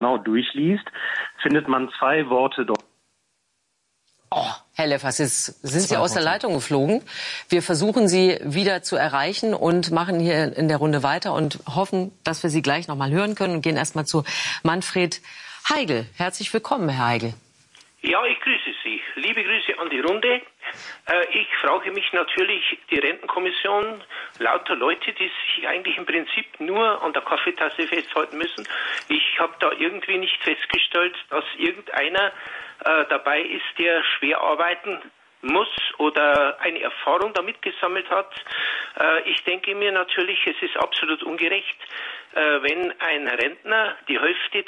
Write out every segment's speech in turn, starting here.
genau durchliest, findet man zwei Worte dort. Oh, Herr Leffers, jetzt sind Sie aus der Leitung geflogen. Wir versuchen Sie wieder zu erreichen und machen hier in der Runde weiter und hoffen, dass wir Sie gleich noch mal hören können und gehen erst mal zu Manfred Heigl. Herzlich willkommen, Herr Heigl. Ja, ich grüße Sie. Liebe Grüße an die Runde. Ich frage mich natürlich, die Rentenkommission, lauter Leute, die sich eigentlich im Prinzip nur an der Kaffeetasse festhalten müssen. Ich habe da irgendwie nicht festgestellt, dass irgendeiner dabei ist, der schwer arbeiten muss oder eine Erfahrung damit gesammelt hat. Ich denke mir natürlich, es ist absolut ungerecht, wenn ein Rentner die Hälfte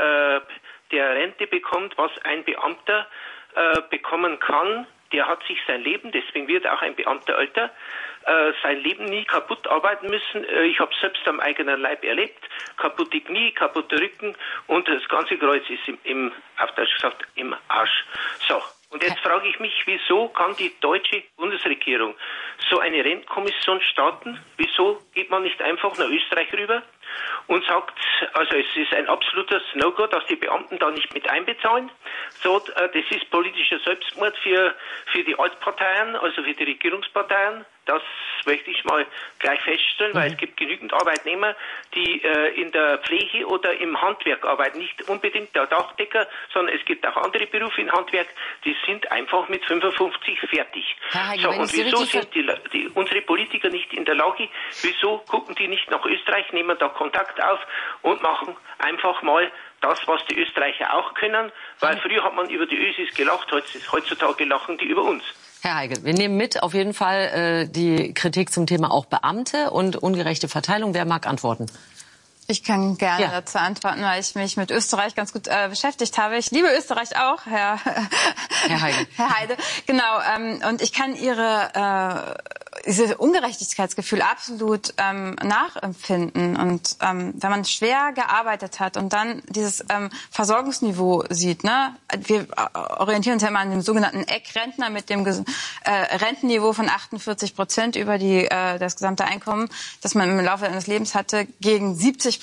der Rente bekommt, was ein Beamter bekommen kann. Der hat sich sein Leben, deswegen wird auch ein Beamteralter, sein Leben nie kaputt arbeiten müssen. Ich habe selbst am eigenen Leib erlebt. Kaputte Knie, kaputte Rücken und das ganze Kreuz ist auf Deutsch gesagt, im Arsch. So. Und jetzt frage ich mich, wieso kann die deutsche Bundesregierung so eine Rentenkommission starten? Wieso geht man nicht einfach nach Österreich rüber und sagt, also es ist ein absolutes No-Go, dass die Beamten da nicht mit einbezahlen. So, das ist politischer Selbstmord für die Altparteien, also für die Regierungsparteien. Das möchte ich mal gleich feststellen, weil es gibt genügend Arbeitnehmer, die in der Pflege oder im Handwerk arbeiten. Nicht unbedingt der Dachdecker, sondern es gibt auch andere Berufe im Handwerk, die sind einfach mit 55 fertig. So, und wieso sind unsere Politiker nicht in der Lage, wieso gucken die nicht nach Österreich, nehmen da Kontakt auf und machen einfach mal das, was die Österreicher auch können, weil früher hat man über die Ösis gelacht, heutzutage lachen die über uns. Herr Heigl, wir nehmen mit auf jeden Fall die Kritik zum Thema auch Beamte und ungerechte Verteilung. Wer mag antworten? Ich kann gerne dazu antworten, weil ich mich mit Österreich ganz gut beschäftigt habe. Ich liebe Österreich auch, Herr Heigl. Herr Heide. Genau, und ich kann dieses Ungerechtigkeitsgefühl absolut nachempfinden. Und wenn man schwer gearbeitet hat und dann dieses Versorgungsniveau sieht, ne, wir orientieren uns ja immer an dem sogenannten Eckrentner mit dem Rentenniveau von 48% über das gesamte Einkommen, das man im Laufe seines Lebens hatte, gegen 70%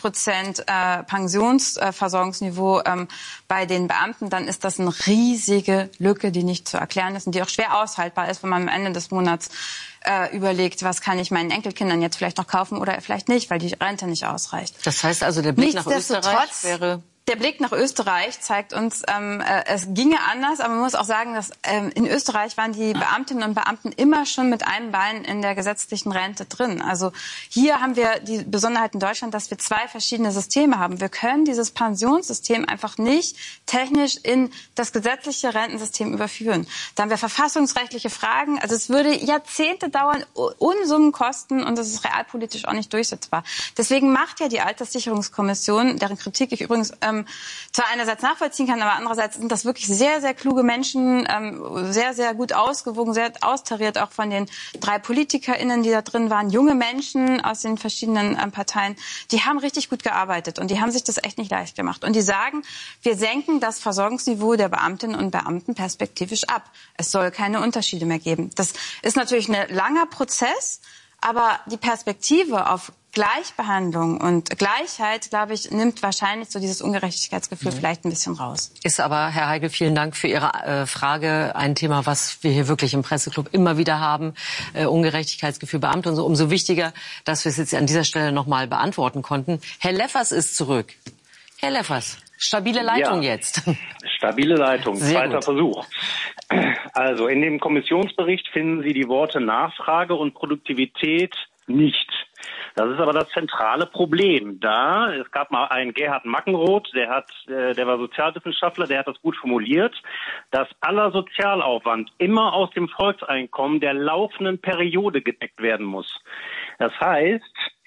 Pensionsversorgungsniveau bei den Beamten, dann ist das eine riesige Lücke, die nicht zu erklären ist und die auch schwer aushaltbar ist, wenn man am Ende des Monats überlegt, was kann ich meinen Enkelkindern jetzt vielleicht noch kaufen oder vielleicht nicht, weil die Rente nicht ausreicht. Das heißt also, der Blick nach Österreich wäre... Der Blick nach Österreich zeigt uns, es ginge anders, aber man muss auch sagen, dass in Österreich waren die Beamtinnen und Beamten immer schon mit einem Bein in der gesetzlichen Rente drin. Also hier haben wir die Besonderheit in Deutschland, dass wir zwei verschiedene Systeme haben. Wir können dieses Pensionssystem einfach nicht technisch in das gesetzliche Rentensystem überführen. Da haben wir verfassungsrechtliche Fragen. Also es würde Jahrzehnte dauern, Unsummen kosten und das ist realpolitisch auch nicht durchsetzbar. Deswegen macht ja die Alterssicherungskommission, deren Kritik ich übrigens zwar einerseits nachvollziehen kann, aber andererseits sind das wirklich sehr, sehr kluge Menschen, sehr, sehr gut ausgewogen, sehr austariert, auch von den 3 PolitikerInnen, die da drin waren, junge Menschen aus den verschiedenen Parteien, die haben richtig gut gearbeitet und die haben sich das echt nicht leicht gemacht. Und die sagen, wir senken das Versorgungsniveau der Beamtinnen und Beamten perspektivisch ab. Es soll keine Unterschiede mehr geben. Das ist natürlich ein langer Prozess, aber die Perspektive auf Gleichbehandlung und Gleichheit, glaube ich, nimmt wahrscheinlich so dieses Ungerechtigkeitsgefühl vielleicht ein bisschen raus. Ist aber, Herr Heigl, vielen Dank für Ihre Frage. Ein Thema, was wir hier wirklich im Presseclub immer wieder haben. Ungerechtigkeitsgefühl, Beamte und so. Umso wichtiger, dass wir es jetzt an dieser Stelle noch mal beantworten konnten. Herr Leffers ist zurück. Herr Leffers, stabile Leitung jetzt. Stabile Leitung, zweiter Versuch. Also in dem Kommissionsbericht finden Sie die Worte Nachfrage und Produktivität nicht. Das ist aber das zentrale Problem. Es gab mal einen Gerhard Mackenroth, der war Sozialwissenschaftler, der hat das gut formuliert, dass aller Sozialaufwand immer aus dem Volkseinkommen der laufenden Periode gedeckt werden muss. Das heißt,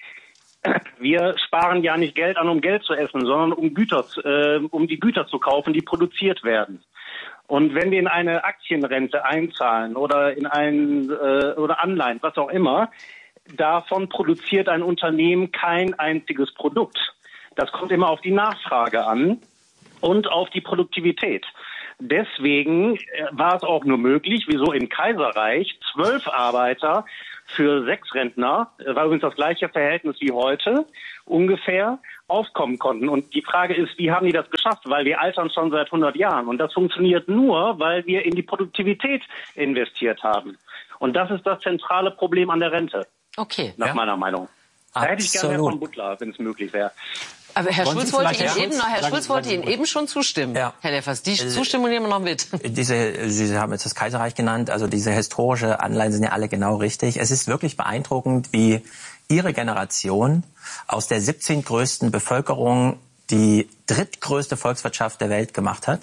wir sparen ja nicht Geld an, um Geld zu essen, sondern um die Güter zu kaufen, die produziert werden. Und wenn wir in eine Aktienrente einzahlen oder in oder Anleihen, was auch immer, davon produziert ein Unternehmen kein einziges Produkt. Das kommt immer auf die Nachfrage an und auf die Produktivität. Deswegen war es auch nur möglich, wie so im Kaiserreich, 12 Arbeiter für 6 Rentner, war übrigens das gleiche Verhältnis wie heute, ungefähr aufkommen konnten. Und die Frage ist, wie haben die das geschafft? Weil wir altern schon seit 100 Jahren. Und das funktioniert nur, weil wir in die Produktivität investiert haben. Und das ist das zentrale Problem an der Rente. Okay. Nach meiner Meinung. Da hätte ich gerne Herrn von Butler, wenn es möglich wäre. Aber Herr Schulz wollte Ihnen eben schon zustimmen. Ja. Herr Leffers, die Zustimmung nehmen wir noch mit. Sie haben jetzt das Kaiserreich genannt, also diese historische Anleihen sind ja alle genau richtig. Es ist wirklich beeindruckend, wie Ihre Generation aus der 17. größten Bevölkerung die drittgrößte Volkswirtschaft der Welt gemacht hat.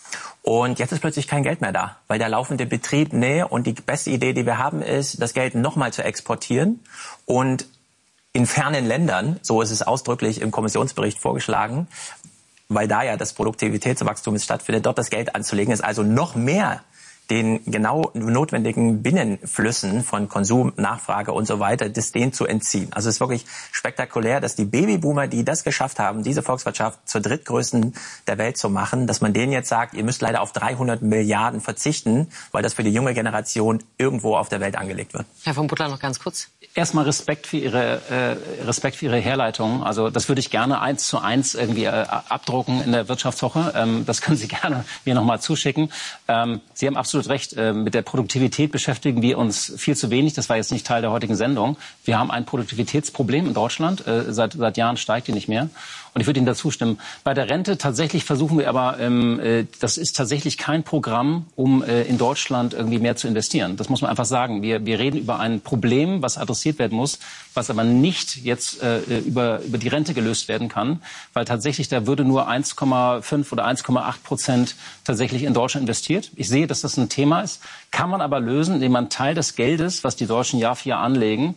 Und jetzt ist plötzlich kein Geld mehr da, weil der laufende Betrieb, und die beste Idee, die wir haben, ist, das Geld nochmal zu exportieren und in fernen Ländern, so ist es ausdrücklich im Kommissionsbericht vorgeschlagen, weil da ja das Produktivitätswachstum stattfindet, dort das Geld anzulegen, ist also noch mehr den genau notwendigen Binnenflüssen von Konsum, Nachfrage und so weiter, denen zu entziehen. Also es ist wirklich spektakulär, dass die Babyboomer, die das geschafft haben, diese Volkswirtschaft zur drittgrößten der Welt zu machen, dass man denen jetzt sagt, ihr müsst leider auf 300 Milliarden verzichten, weil das für die junge Generation irgendwo auf der Welt angelegt wird. Herr von Butler, noch ganz kurz. Erstmal Respekt für Ihre Herleitung. Also das würde ich gerne 1:1 irgendwie abdrucken in der Wirtschaftswoche. Das können Sie gerne mir nochmal zuschicken. Sie haben absolut recht. Mit der Produktivität beschäftigen wir uns viel zu wenig. Das war jetzt nicht Teil der heutigen Sendung. Wir haben ein Produktivitätsproblem in Deutschland. Seit Jahren steigt die nicht mehr. Und ich würde Ihnen dazu stimmen. Bei der Rente tatsächlich versuchen wir aber, das ist tatsächlich kein Programm, um in Deutschland irgendwie mehr zu investieren. Das muss man einfach sagen. Wir reden über ein Problem, was adressiert werden muss, was aber nicht jetzt über die Rente gelöst werden kann, weil tatsächlich da würde nur 1,5 oder 1,8% tatsächlich in Deutschland investiert. Ich sehe, dass das ein Thema ist, kann man aber lösen, indem man Teil des Geldes, was die Deutschen Jahr für Jahr anlegen,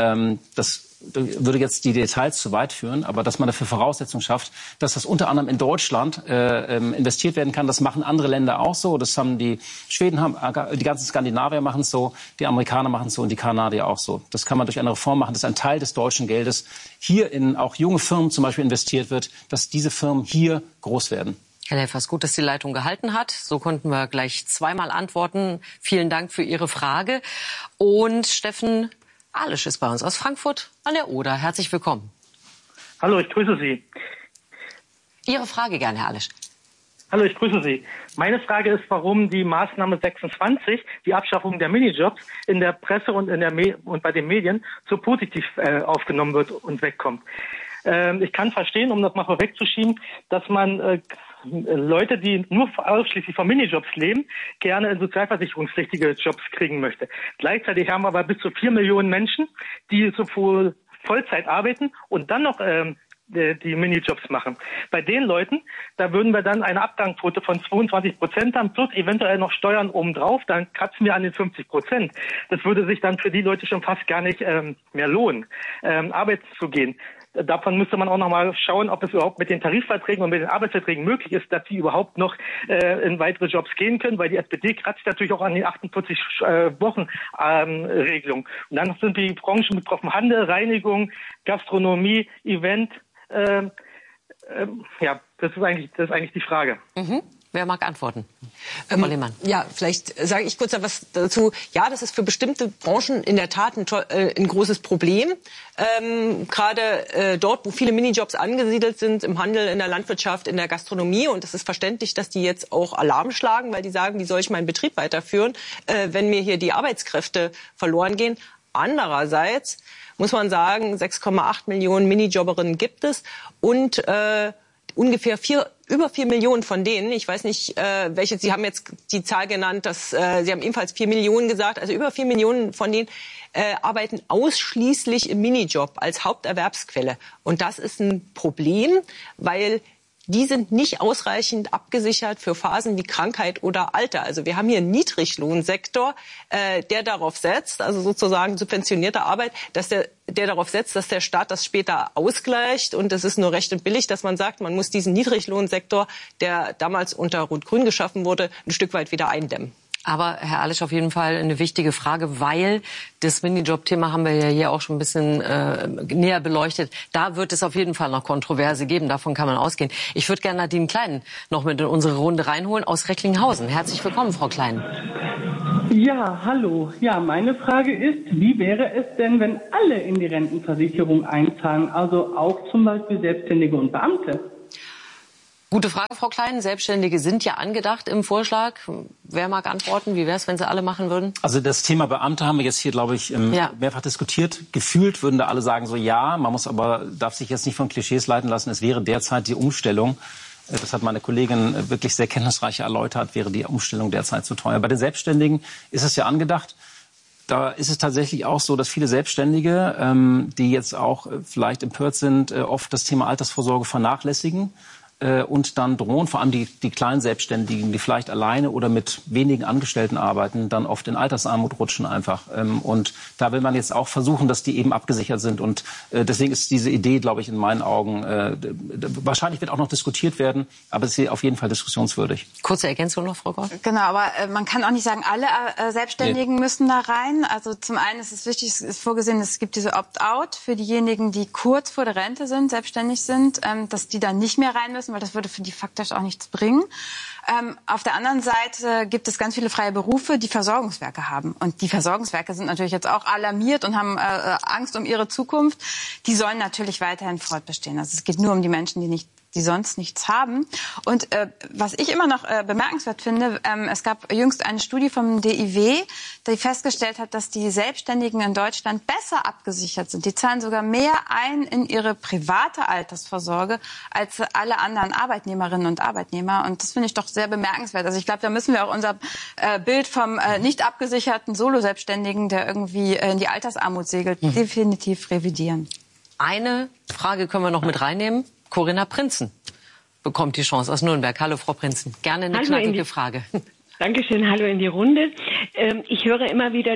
das würde jetzt die Details zu weit führen, aber dass man dafür Voraussetzungen schafft, dass das unter anderem in Deutschland investiert werden kann. Das machen andere Länder auch so. Das haben die Schweden, die ganzen Skandinavier machen es so, die Amerikaner machen es so und die Kanadier auch so. Das kann man durch eine Reform machen, dass ein Teil des deutschen Geldes hier in auch junge Firmen zum Beispiel investiert wird, dass diese Firmen hier groß werden. Herr Leffers, gut, dass die Leitung gehalten hat. So konnten wir gleich zweimal antworten. Vielen Dank für Ihre Frage. Und Steffen Alisch ist bei uns aus Frankfurt an der Oder. Herzlich willkommen. Hallo, ich grüße Sie. Ihre Frage gern, Herr Alisch. Hallo, ich grüße Sie. Meine Frage ist, warum die Maßnahme 26, die Abschaffung der Minijobs, in der Presse und und bei den Medien so positiv aufgenommen wird und wegkommt. Ich kann verstehen, um das mal vorwegzuschieben, dass man Leute, die nur ausschließlich von Minijobs leben, gerne in sozialversicherungspflichtige Jobs kriegen möchte. Gleichzeitig haben wir aber bis zu 4 Millionen Menschen, die sowohl Vollzeit arbeiten und dann noch die Minijobs machen. Bei den Leuten, da würden wir dann eine Abgangsquote von 22% haben, plus eventuell noch Steuern obendrauf, dann kratzen wir an den 50%. Das würde sich dann für die Leute schon fast gar nicht mehr lohnen, arbeiten zu gehen. Davon müsste man auch noch mal schauen, ob es überhaupt mit den Tarifverträgen und mit den Arbeitsverträgen möglich ist, dass sie überhaupt noch in weitere Jobs gehen können, weil die SPD kratzt natürlich auch an den 48 Wochen Regelung. Und dann sind die Branchen betroffen: Handel, Reinigung, Gastronomie, Event. Ja, das ist eigentlich die Frage. Mhm. Wer mag antworten? Ja, vielleicht sage ich kurz was dazu. Ja, das ist für bestimmte Branchen in der Tat ein großes Problem. Gerade dort, wo viele Minijobs angesiedelt sind, im Handel, in der Landwirtschaft, in der Gastronomie. Und es ist verständlich, dass die jetzt auch Alarm schlagen, weil die sagen, wie soll ich meinen Betrieb weiterführen, wenn mir hier die Arbeitskräfte verloren gehen. Andererseits muss man sagen, 6,8 Millionen Minijobberinnen gibt es und ungefähr über 4 Millionen von denen, ich weiß nicht, welche, Sie haben jetzt die Zahl genannt, Sie haben ebenfalls 4 Millionen gesagt, also über 4 Millionen von denen arbeiten ausschließlich im Minijob als Haupterwerbsquelle. Und das ist ein Problem, weil die sind nicht ausreichend abgesichert für Phasen wie Krankheit oder Alter. Also wir haben hier einen Niedriglohnsektor, der darauf setzt, also sozusagen subventionierte Arbeit, dass der darauf setzt, dass der Staat das später ausgleicht. Und es ist nur recht und billig, dass man sagt, man muss diesen Niedriglohnsektor, der damals unter Rot-Grün geschaffen wurde, ein Stück weit wieder eindämmen. Aber Herr Alisch, auf jeden Fall eine wichtige Frage, weil das Minijob-Thema haben wir ja hier auch schon ein bisschen näher beleuchtet. Da wird es auf jeden Fall noch Kontroverse geben, davon kann man ausgehen. Ich würde gerne Nadine Klein noch mit in unsere Runde reinholen aus Recklinghausen. Herzlich willkommen, Frau Klein. Ja, hallo. Ja, meine Frage ist, wie wäre es denn, wenn alle in die Rentenversicherung einzahlen, also auch zum Beispiel Selbstständige und Beamte? Gute Frage, Frau Klein. Selbstständige sind ja angedacht im Vorschlag. Wer mag antworten? Wie wäre es, wenn sie alle machen würden? Also das Thema Beamte haben wir jetzt hier, glaube ich, mehrfach diskutiert. Gefühlt würden da alle sagen so, ja, man muss aber, darf sich jetzt nicht von Klischees leiten lassen. Es wäre derzeit die Umstellung. Das hat meine Kollegin wirklich sehr kenntnisreich erläutert, wäre die Umstellung derzeit zu teuer. Bei den Selbstständigen ist es ja angedacht. Da ist es tatsächlich auch so, dass viele Selbstständige, die jetzt auch vielleicht empört sind, oft das Thema Altersvorsorge vernachlässigen und dann drohen, vor allem die kleinen Selbstständigen, die vielleicht alleine oder mit wenigen Angestellten arbeiten, dann oft in Altersarmut rutschen einfach. Und da will man jetzt auch versuchen, dass die eben abgesichert sind. Und deswegen ist diese Idee, glaube ich, in meinen Augen, wahrscheinlich wird auch noch diskutiert werden, aber es ist auf jeden Fall diskussionswürdig. Kurze Ergänzung noch, Frau Gott. Genau, aber man kann auch nicht sagen, alle Selbstständigen müssen da rein. Also zum einen ist es wichtig, es ist vorgesehen, es gibt diese Opt-out für diejenigen, die kurz vor der Rente sind, selbstständig sind, dass die dann nicht mehr rein müssen, weil das würde für die faktisch auch nichts bringen. Auf der anderen Seite gibt es ganz viele freie Berufe, die Versorgungswerke haben. Und die Versorgungswerke sind natürlich jetzt auch alarmiert und haben Angst um ihre Zukunft. Die sollen natürlich weiterhin fortbestehen. Also es geht nur um die Menschen, die sonst nichts haben. Und was ich immer noch bemerkenswert finde, es gab jüngst eine Studie vom DIW, die festgestellt hat, dass die Selbstständigen in Deutschland besser abgesichert sind. Die zahlen sogar mehr ein in ihre private Altersvorsorge als alle anderen Arbeitnehmerinnen und Arbeitnehmer. Und das finde ich doch sehr bemerkenswert. Also ich glaube, da müssen wir auch unser Bild vom nicht abgesicherten Solo-Selbstständigen, der irgendwie in die Altersarmut segelt, definitiv revidieren. Eine Frage können wir noch mit reinnehmen. Corinna Prinzen bekommt die Chance aus Nürnberg. Hallo, Frau Prinzen. Gerne eine knackige Frage. Dankeschön, hallo in die Runde. Ich höre immer wieder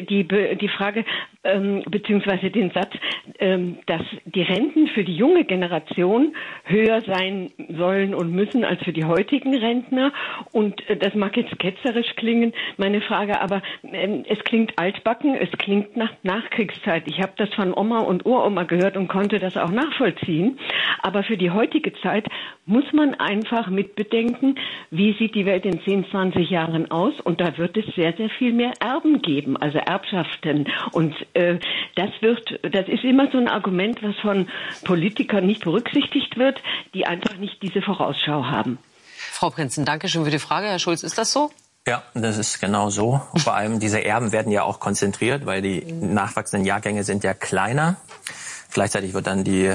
die Frage beziehungsweise den Satz, dass die Renten für die junge Generation höher sein sollen und müssen als für die heutigen Rentner. Und das mag jetzt ketzerisch klingen, meine Frage, aber es klingt altbacken, es klingt nach Nachkriegszeit. Ich habe das von Oma und Uroma gehört und konnte das auch nachvollziehen. Aber für die heutige Zeit muss man einfach mitbedenken, wie sieht die Welt in 10, 20 Jahren aus, und da wird es sehr, sehr viel mehr Erben geben, also Erbschaften. Und das ist immer so ein Argument, was von Politikern nicht berücksichtigt wird, die einfach nicht diese Vorausschau haben. Frau Prinzen, danke schön für die Frage. Herr Schulz, ist das so? Ja, das ist genau so. Vor allem diese Erben werden ja auch konzentriert, weil die nachwachsenden Jahrgänge sind ja kleiner. Gleichzeitig wird dann die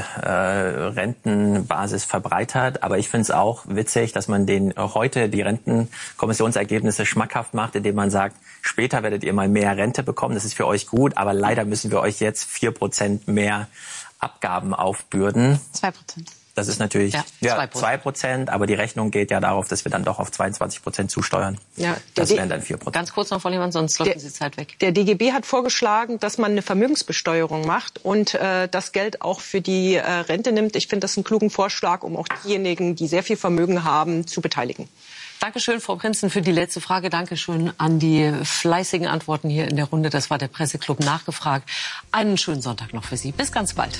Rentenbasis verbreitert. Aber ich finde es auch witzig, dass man heute die Rentenkommissionsergebnisse schmackhaft macht, indem man sagt, später werdet ihr mal mehr Rente bekommen. Das ist für euch gut, aber leider müssen wir euch jetzt 4% mehr Abgaben aufbürden. 2%. Das ist natürlich 2%, aber die Rechnung geht ja darauf, dass wir dann doch auf 22% zusteuern. Ja, das wären dann 4%. Ganz kurz noch, Frau Lehmann, sonst läuft die Zeit weg. Der DGB hat vorgeschlagen, dass man eine Vermögensbesteuerung macht und das Geld auch für die Rente nimmt. Ich finde das einen klugen Vorschlag, um auch diejenigen, die sehr viel Vermögen haben, zu beteiligen. Dankeschön, Frau Prinzen, für die letzte Frage. Dankeschön an die fleißigen Antworten hier in der Runde. Das war der Presseclub nachgefragt. Einen schönen Sonntag noch für Sie. Bis ganz bald.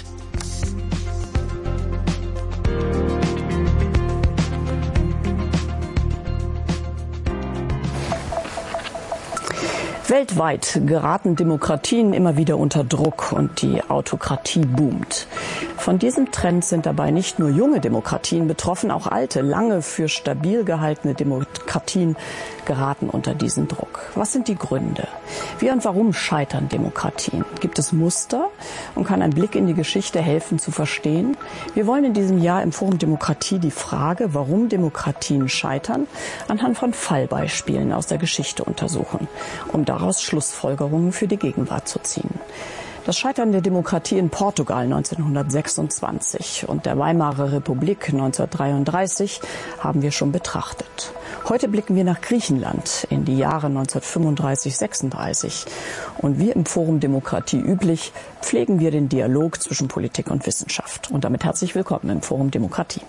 Weltweit geraten Demokratien immer wieder unter Druck und die Autokratie boomt. Von diesem Trend sind dabei nicht nur junge Demokratien betroffen, auch alte, lange für stabil gehaltene Demokratien geraten unter diesen Druck. Was sind die Gründe? Wie und warum scheitern Demokratien? Gibt es Muster und kann ein Blick in die Geschichte helfen zu verstehen? Wir wollen in diesem Jahr im Forum Demokratie die Frage, warum Demokratien scheitern, anhand von Fallbeispielen aus der Geschichte untersuchen, um daraus Schlussfolgerungen für die Gegenwart zu ziehen. Das Scheitern der Demokratie in Portugal 1926 und der Weimarer Republik 1933 haben wir schon betrachtet. Heute blicken wir nach Griechenland in die Jahre 1935-36. Und wie im Forum Demokratie üblich, pflegen wir den Dialog zwischen Politik und Wissenschaft. Und damit herzlich willkommen im Forum Demokratie.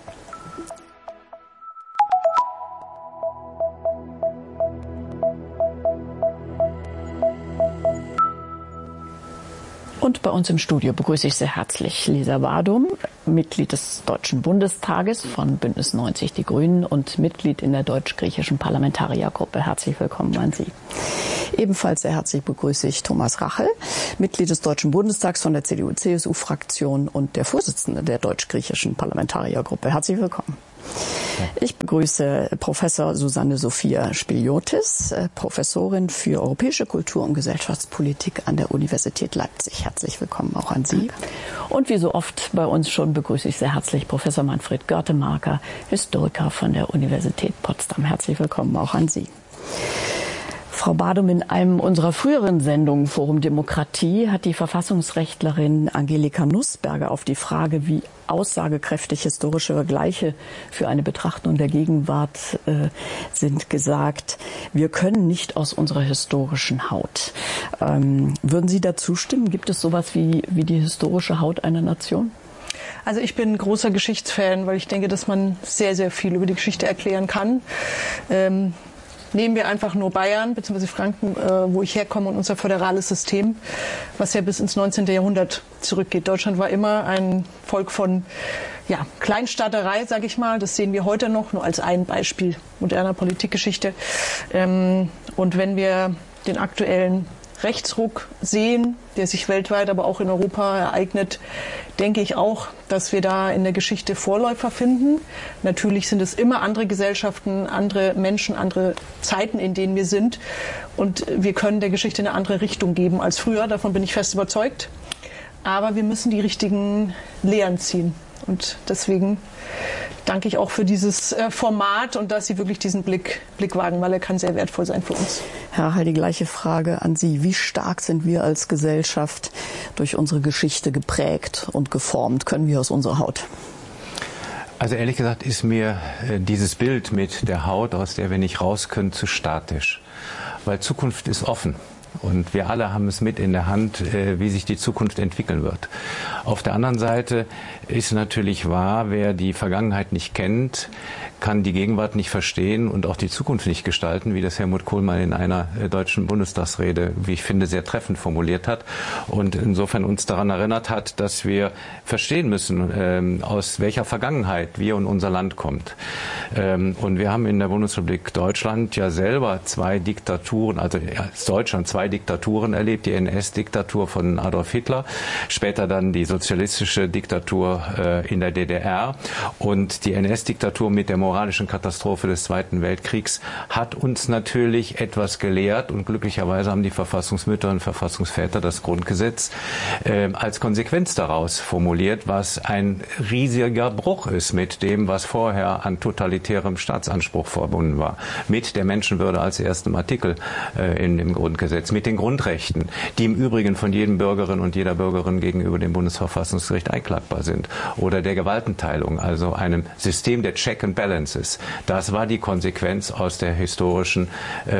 Und bei uns im Studio begrüße ich sehr herzlich Lisa Wadum, Mitglied des Deutschen Bundestages von Bündnis 90 Die Grünen und Mitglied in der deutsch-griechischen Parlamentariergruppe. Herzlich willkommen an Sie. Ebenfalls sehr herzlich begrüße ich Thomas Rachel, Mitglied des Deutschen Bundestags von der CDU-CSU-Fraktion und der Vorsitzende der deutsch-griechischen Parlamentariergruppe. Herzlich willkommen. Ich begrüße Professor Susanne Sophia Spiliotis, Professorin für Europäische Kultur- und Gesellschaftspolitik an der Universität Leipzig. Herzlich willkommen auch an Sie. Und wie so oft bei uns schon begrüße ich sehr herzlich Professor Manfred Görtemarker, Historiker von der Universität Potsdam. Herzlich willkommen auch an Sie. Frau Badum, in einem unserer früheren Sendungen Forum Demokratie hat die Verfassungsrechtlerin Angelika Nussberger auf die Frage, wie aussagekräftig historische Vergleiche für eine Betrachtung der Gegenwart sind, gesagt, wir können nicht aus unserer historischen Haut. Würden Sie dazu stimmen? Gibt es sowas wie die historische Haut einer Nation? Also ich bin großer Geschichtsfan, weil ich denke, dass man sehr, sehr viel über die Geschichte erklären kann. Nehmen wir einfach nur Bayern bzw. Franken, wo ich herkomme, und unser föderales System, was ja bis ins 19. Jahrhundert zurückgeht. Deutschland war immer ein Volk von Kleinstaaterei, sage ich mal. Das sehen wir heute noch, nur als ein Beispiel moderner Politikgeschichte. Und wenn wir den aktuellen Rechtsruck sehen, der sich weltweit, aber auch in Europa ereignet, denke ich auch, dass wir da in der Geschichte Vorläufer finden. Natürlich sind es immer andere Gesellschaften, andere Menschen, andere Zeiten, in denen wir sind. Und wir können der Geschichte eine andere Richtung geben als früher. Davon bin ich fest überzeugt. Aber wir müssen die richtigen Lehren ziehen. Und deswegen danke ich auch für dieses Format und dass Sie wirklich diesen Blick wagen, weil er kann sehr wertvoll sein für uns. Herr Rachel, die gleiche Frage an Sie. Wie stark sind wir als Gesellschaft durch unsere Geschichte geprägt und geformt? Können wir aus unserer Haut? Also ehrlich gesagt ist mir dieses Bild mit der Haut, aus der wir nicht raus können, zu statisch. Weil Zukunft ist offen. Und wir alle haben es mit in der Hand, wie sich die Zukunft entwickeln wird. Auf der anderen Seite ist natürlich wahr, wer die Vergangenheit nicht kennt, kann die Gegenwart nicht verstehen und auch die Zukunft nicht gestalten, wie das Helmut Kohl mal in einer deutschen Bundestagsrede, wie ich finde, sehr treffend formuliert hat und insofern uns daran erinnert hat, dass wir verstehen müssen, aus welcher Vergangenheit wir und unser Land kommt. Und wir haben in der Bundesrepublik Deutschland ja selber zwei Diktaturen, also Deutschland zwei Diktaturen erlebt, die NS-Diktatur von Adolf Hitler, später dann die sozialistische Diktatur in der DDR und die NS-Diktatur mit der moralischen Katastrophe des Zweiten Weltkriegs hat uns natürlich etwas gelehrt und glücklicherweise haben die Verfassungsmütter und Verfassungsväter das Grundgesetz als Konsequenz daraus formuliert, was ein riesiger Bruch ist mit dem, was vorher an totalitärem Staatsanspruch verbunden war, mit der Menschenwürde als erstem Artikel in dem Grundgesetz, mit den Grundrechten, die im Übrigen von jedem Bürgerin und jeder Bürgerin gegenüber dem Bundesverfassungsgericht einklagbar sind, oder der Gewaltenteilung, also einem System der Check and Balance. Das war die Konsequenz aus der historischen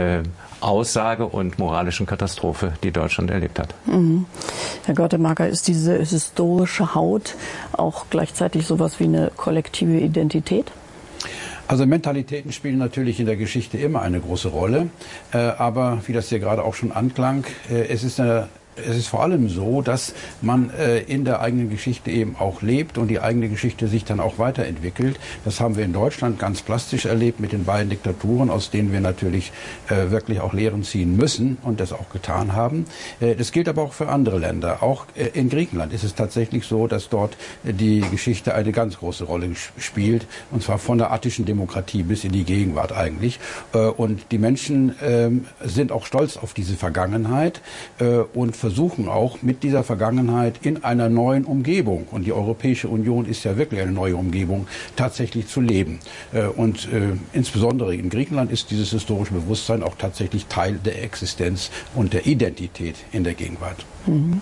Aussage und moralischen Katastrophe, die Deutschland erlebt hat. Mhm. Herr Görtemarker, ist diese historische Haut auch gleichzeitig sowas wie eine kollektive Identität? Also Mentalitäten spielen natürlich in der Geschichte immer eine große Rolle, aber wie das hier gerade auch schon anklang, es ist vor allem so, dass man in der eigenen Geschichte eben auch lebt und die eigene Geschichte sich dann auch weiterentwickelt. Das haben wir in Deutschland ganz plastisch erlebt mit den beiden Diktaturen, aus denen wir natürlich wirklich auch Lehren ziehen müssen und das auch getan haben. Das gilt aber auch für andere Länder. Auch in Griechenland ist es tatsächlich so, dass dort die Geschichte eine ganz große Rolle spielt, und zwar von der attischen Demokratie bis in die Gegenwart eigentlich. Und die Menschen sind auch stolz auf diese Vergangenheit und versuchen auch mit dieser Vergangenheit in einer neuen Umgebung, und die Europäische Union ist ja wirklich eine neue Umgebung, tatsächlich zu leben. Und insbesondere in Griechenland ist dieses historische Bewusstsein auch tatsächlich Teil der Existenz und der Identität in der Gegenwart. Mhm.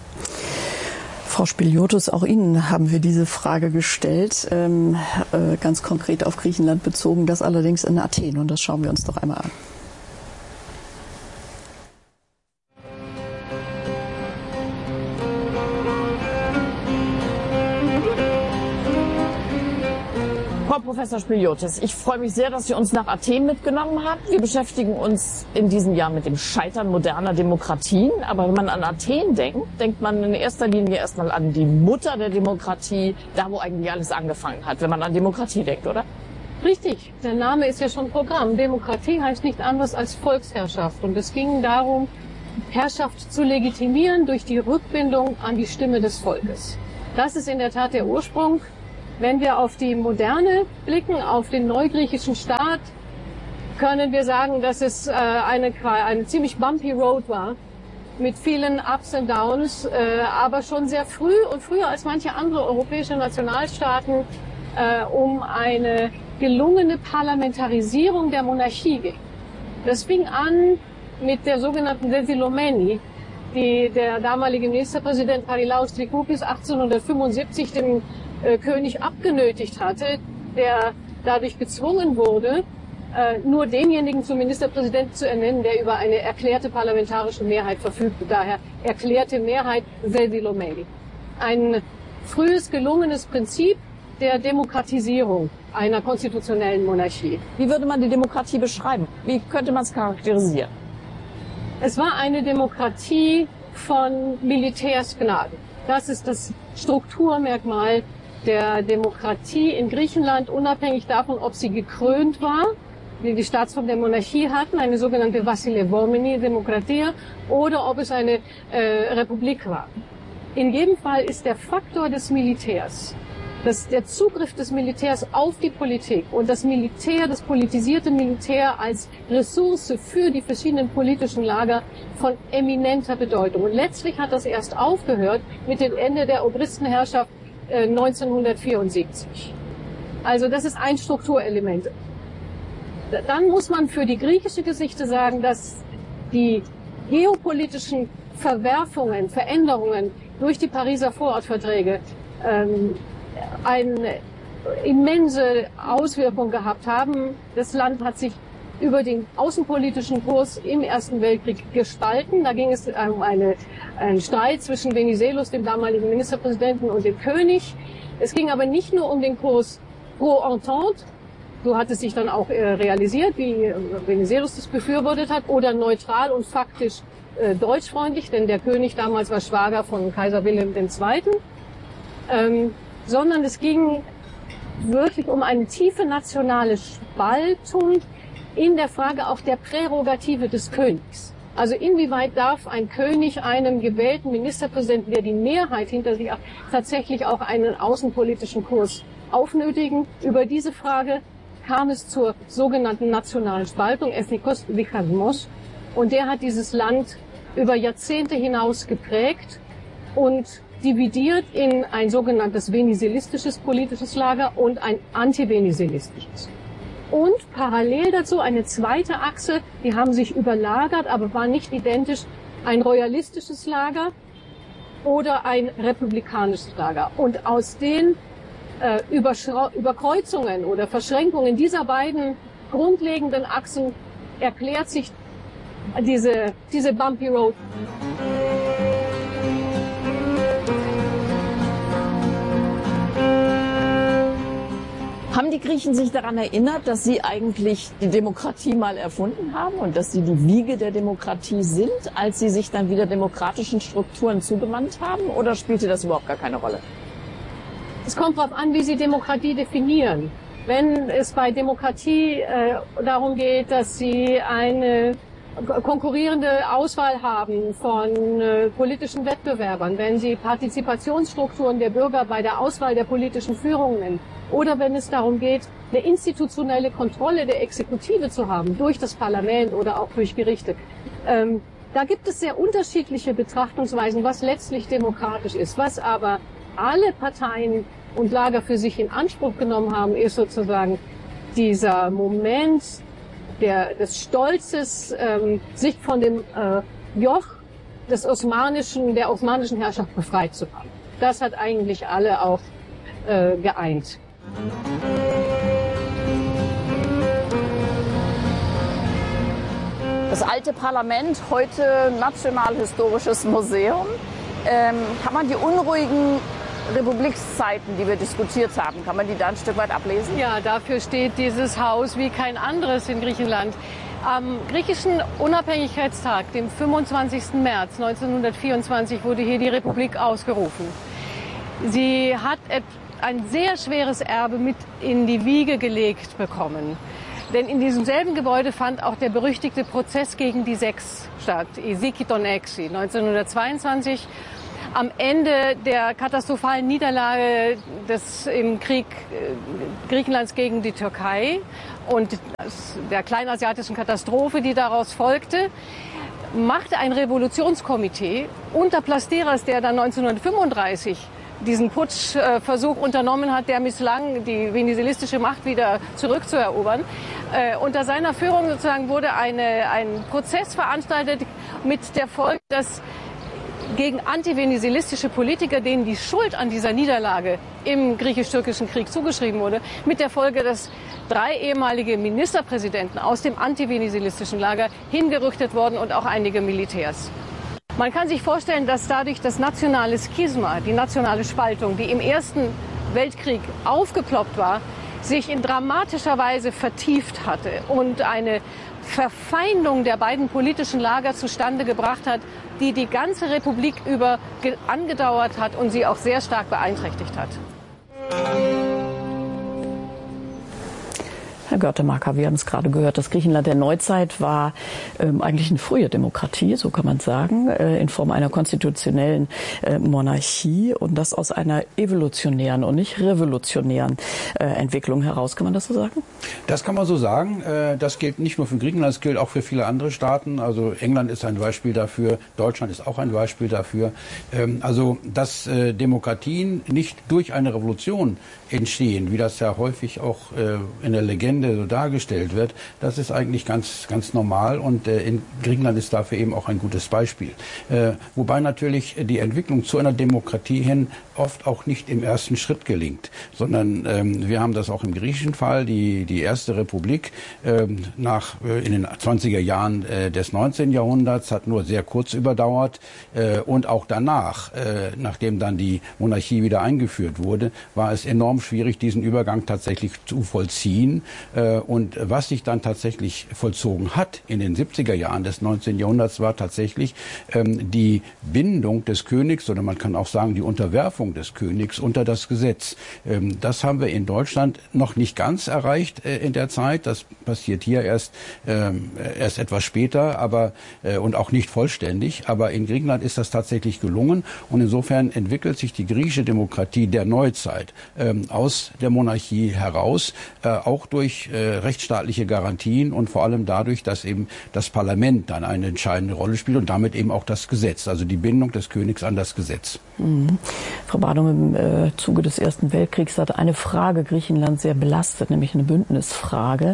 Frau Spiliotis, auch Ihnen haben wir diese Frage gestellt, ganz konkret auf Griechenland bezogen, das allerdings in Athen, und das schauen wir uns doch einmal an. Professor Spiliotis, ich freue mich sehr, dass Sie uns nach Athen mitgenommen haben. Wir beschäftigen uns in diesem Jahr mit dem Scheitern moderner Demokratien. Aber wenn man an Athen denkt, denkt man in erster Linie erstmal an die Mutter der Demokratie, da wo eigentlich alles angefangen hat, wenn man an Demokratie denkt, oder? Richtig, der Name ist ja schon Programm. Demokratie heißt nicht anderes als Volksherrschaft. Und es ging darum, Herrschaft zu legitimieren durch die Rückbindung an die Stimme des Volkes. Das ist in der Tat der Ursprung. Wenn wir auf die Moderne blicken, auf den neugriechischen Staat, können wir sagen, dass es eine ziemlich bumpy road war, mit vielen Ups und Downs, aber schon sehr früh und früher als manche andere europäische Nationalstaaten um eine gelungene Parlamentarisierung der Monarchie ging. Das fing an mit der sogenannten Sensilomeni, die der damalige Ministerpräsident Harilaos Trikoupis 1875 dem König abgenötigt hatte, der dadurch gezwungen wurde, nur denjenigen zum Ministerpräsidenten zu ernennen, der über eine erklärte parlamentarische Mehrheit verfügte. Daher erklärte Mehrheit Sensilomeni. Ein frühes gelungenes Prinzip der Demokratisierung einer konstitutionellen Monarchie. Wie würde man die Demokratie beschreiben? Wie könnte man es charakterisieren? Es war eine Demokratie von Militärsgnaden. Das ist das Strukturmerkmal der Demokratie in Griechenland, unabhängig davon, ob sie gekrönt war, wie die Staatsform der Monarchie hatten, eine sogenannte Vasilevomeni Demokratia, oder ob es eine Republik war. In jedem Fall ist der Faktor des Militärs, der Zugriff des Militärs auf die Politik und das Militär, das politisierte Militär als Ressource für die verschiedenen politischen Lager von eminenter Bedeutung. Und letztlich hat das erst aufgehört mit dem Ende der Obristenherrschaft 1974. Also das ist ein Strukturelement. Dann muss man für die griechische Geschichte sagen, dass die geopolitischen Verwerfungen, Veränderungen durch die Pariser Vorortverträge eine immense Auswirkung gehabt haben. Das Land hat sich über den außenpolitischen Kurs im Ersten Weltkrieg gespalten. Da ging es um einen Streit zwischen Venizelos, dem damaligen Ministerpräsidenten, und dem König. Es ging aber nicht nur um den Kurs pro Entente, so hat es sich dann auch realisiert, wie Venizelos das befürwortet hat, oder neutral und faktisch deutschfreundlich, denn der König damals war Schwager von Kaiser Wilhelm II., sondern es ging wirklich um eine tiefe nationale Spaltung in der Frage auch der Prärogative des Königs. Also inwieweit darf ein König einem gewählten Ministerpräsidenten, der die Mehrheit hinter sich hat, tatsächlich auch einen außenpolitischen Kurs aufnötigen? Über diese Frage kam es zur sogenannten nationalen Spaltung, Ethnikos Dichasmos, und der hat dieses Land über Jahrzehnte hinaus geprägt und dividiert in ein sogenanntes venizelistisches politisches Lager und ein antivenizelistisches. Und parallel dazu eine zweite Achse, die haben sich überlagert, aber war nicht identisch, ein royalistisches Lager oder ein republikanisches Lager. Und aus den Überkreuzungen oder Verschränkungen dieser beiden grundlegenden Achsen erklärt sich diese bumpy road. Haben die Griechen sich daran erinnert, dass sie eigentlich die Demokratie mal erfunden haben und dass sie die Wiege der Demokratie sind, als sie sich dann wieder demokratischen Strukturen zugewandt haben? Oder spielte das überhaupt gar keine Rolle? Es kommt darauf an, wie Sie Demokratie definieren. Wenn es bei Demokratie darum geht, dass Sie eine konkurrierende Auswahl haben von politischen Wettbewerbern, wenn Sie Partizipationsstrukturen der Bürger bei der Auswahl der politischen Führungen, oder wenn es darum geht, eine institutionelle Kontrolle der Exekutive zu haben, durch das Parlament oder auch durch Gerichte. Da gibt es sehr unterschiedliche Betrachtungsweisen, was letztlich demokratisch ist. Was aber alle Parteien und Lager für sich in Anspruch genommen haben, ist sozusagen dieser Moment des Stolzes, sich von dem Joch der osmanischen Herrschaft befreit zu haben. Das hat eigentlich alle auch geeint. Das alte Parlament, heute Nationalhistorisches Museum. Kann man die unruhigen Republikszeiten, die wir diskutiert haben. Kann man die da ein Stück weit ablesen? Ja, dafür steht dieses Haus wie kein anderes in Griechenland. Am griechischen Unabhängigkeitstag, dem 25. März 1924, wurde hier die Republik ausgerufen. Sie hat ein sehr schweres Erbe mit in die Wiege gelegt bekommen. Denn in diesem selben Gebäude fand auch der berüchtigte Prozess gegen die Sechs statt, η δίκη των Έξι, 1922. Am Ende der katastrophalen Niederlage im Krieg Griechenlands gegen die Türkei und der kleinasiatischen Katastrophe, die daraus folgte, machte ein Revolutionskomitee unter Plasteras, der dann 1935 diesen Putschversuch unternommen hat, der misslang, die venezuelistische Macht wieder zurückzuerobern. Unter seiner Führung sozusagen wurde ein Prozess veranstaltet mit der Folge, dass gegen antivenezuelistische Politiker, denen die Schuld an dieser Niederlage im griechisch-türkischen Krieg zugeschrieben wurde, mit der Folge, dass 3 ehemalige Ministerpräsidenten aus dem antivenezuelistischen Lager hingerüchtet wurden und auch einige Militärs. Man kann sich vorstellen, dass dadurch das nationale Schisma, die nationale Spaltung, die im Ersten Weltkrieg aufgeploppt war, sich in dramatischer Weise vertieft hatte und eine Verfeindung der beiden politischen Lager zustande gebracht hat, die die ganze Republik über angedauert hat und sie auch sehr stark beeinträchtigt hat. Herr Görtemaker, wir haben es gerade gehört, das Griechenland der Neuzeit war eigentlich eine frühe Demokratie, so kann man sagen, in Form einer konstitutionellen Monarchie und das aus einer evolutionären und nicht revolutionären Entwicklung heraus. Kann man das so sagen? Das kann man so sagen. Das gilt nicht nur für Griechenland, das gilt auch für viele andere Staaten. Also England ist ein Beispiel dafür, Deutschland ist auch ein Beispiel dafür. Also dass Demokratien nicht durch eine Revolution entstehen, wie das ja häufig auch in der Legende so dargestellt wird, das ist eigentlich ganz normal und in Griechenland ist dafür eben auch ein gutes Beispiel. Wobei natürlich die Entwicklung zu einer Demokratie hin oft auch nicht im ersten Schritt gelingt, sondern wir haben das auch im griechischen Fall, die erste Republik in den 20er Jahren des 19. Jahrhunderts hat nur sehr kurz überdauert und auch danach, nachdem dann die Monarchie wieder eingeführt wurde, war es enorm schwierig, diesen Übergang tatsächlich zu vollziehen. Und was sich dann tatsächlich vollzogen hat in den 70er Jahren des 19. Jahrhunderts war tatsächlich die Bindung des Königs oder man kann auch sagen die Unterwerfung des Königs unter das Gesetz. Das haben wir in Deutschland noch nicht ganz erreicht in der Zeit. Das passiert hier erst etwas später, aber und auch nicht vollständig. Aber in Griechenland ist das tatsächlich gelungen und insofern entwickelt sich die griechische Demokratie der Neuzeit aus der Monarchie heraus, auch durch rechtsstaatliche Garantien und vor allem dadurch, dass eben das Parlament dann eine entscheidende Rolle spielt und damit eben auch das Gesetz, also die Bindung des Königs an das Gesetz. Mhm. Frau Badum, im Zuge des Ersten Weltkriegs hat eine Frage Griechenland sehr belastet, nämlich eine Bündnisfrage.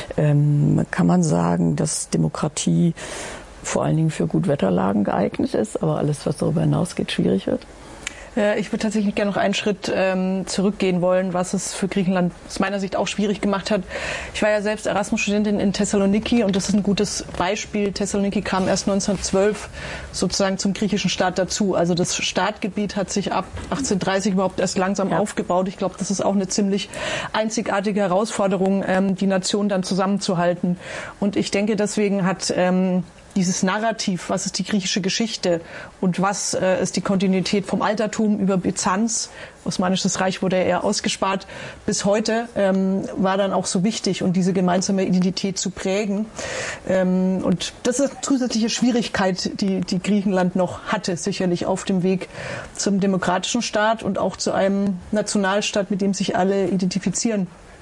Kann man sagen, dass Demokratie vor allen Dingen für Gutwetterlagen geeignet ist, aber alles, was darüber hinausgeht, schwierig wird? Ich würde tatsächlich gerne noch einen Schritt zurückgehen wollen, was es für Griechenland aus meiner Sicht auch schwierig gemacht hat. Ich war ja selbst Erasmus-Studentin in Thessaloniki und das ist ein gutes Beispiel. Thessaloniki kam erst 1912 sozusagen zum griechischen Staat dazu. Also das Stadtgebiet hat sich ab 1830 überhaupt erst langsam aufgebaut. Ich glaube, das ist auch eine ziemlich einzigartige Herausforderung, die Nation dann zusammenzuhalten. Und ich denke, deswegen hat dieses Narrativ, was ist die griechische Geschichte und was ist die Kontinuität vom Altertum über Byzanz, Osmanisches Reich wurde eher ausgespart, bis heute war dann auch so wichtig und diese gemeinsame Identität zu prägen. Und das ist eine zusätzliche Schwierigkeit, die Griechenland noch hatte, sicherlich auf dem Weg zum demokratischen Staat und auch zu einem Nationalstaat, mit dem sich alle identifizieren.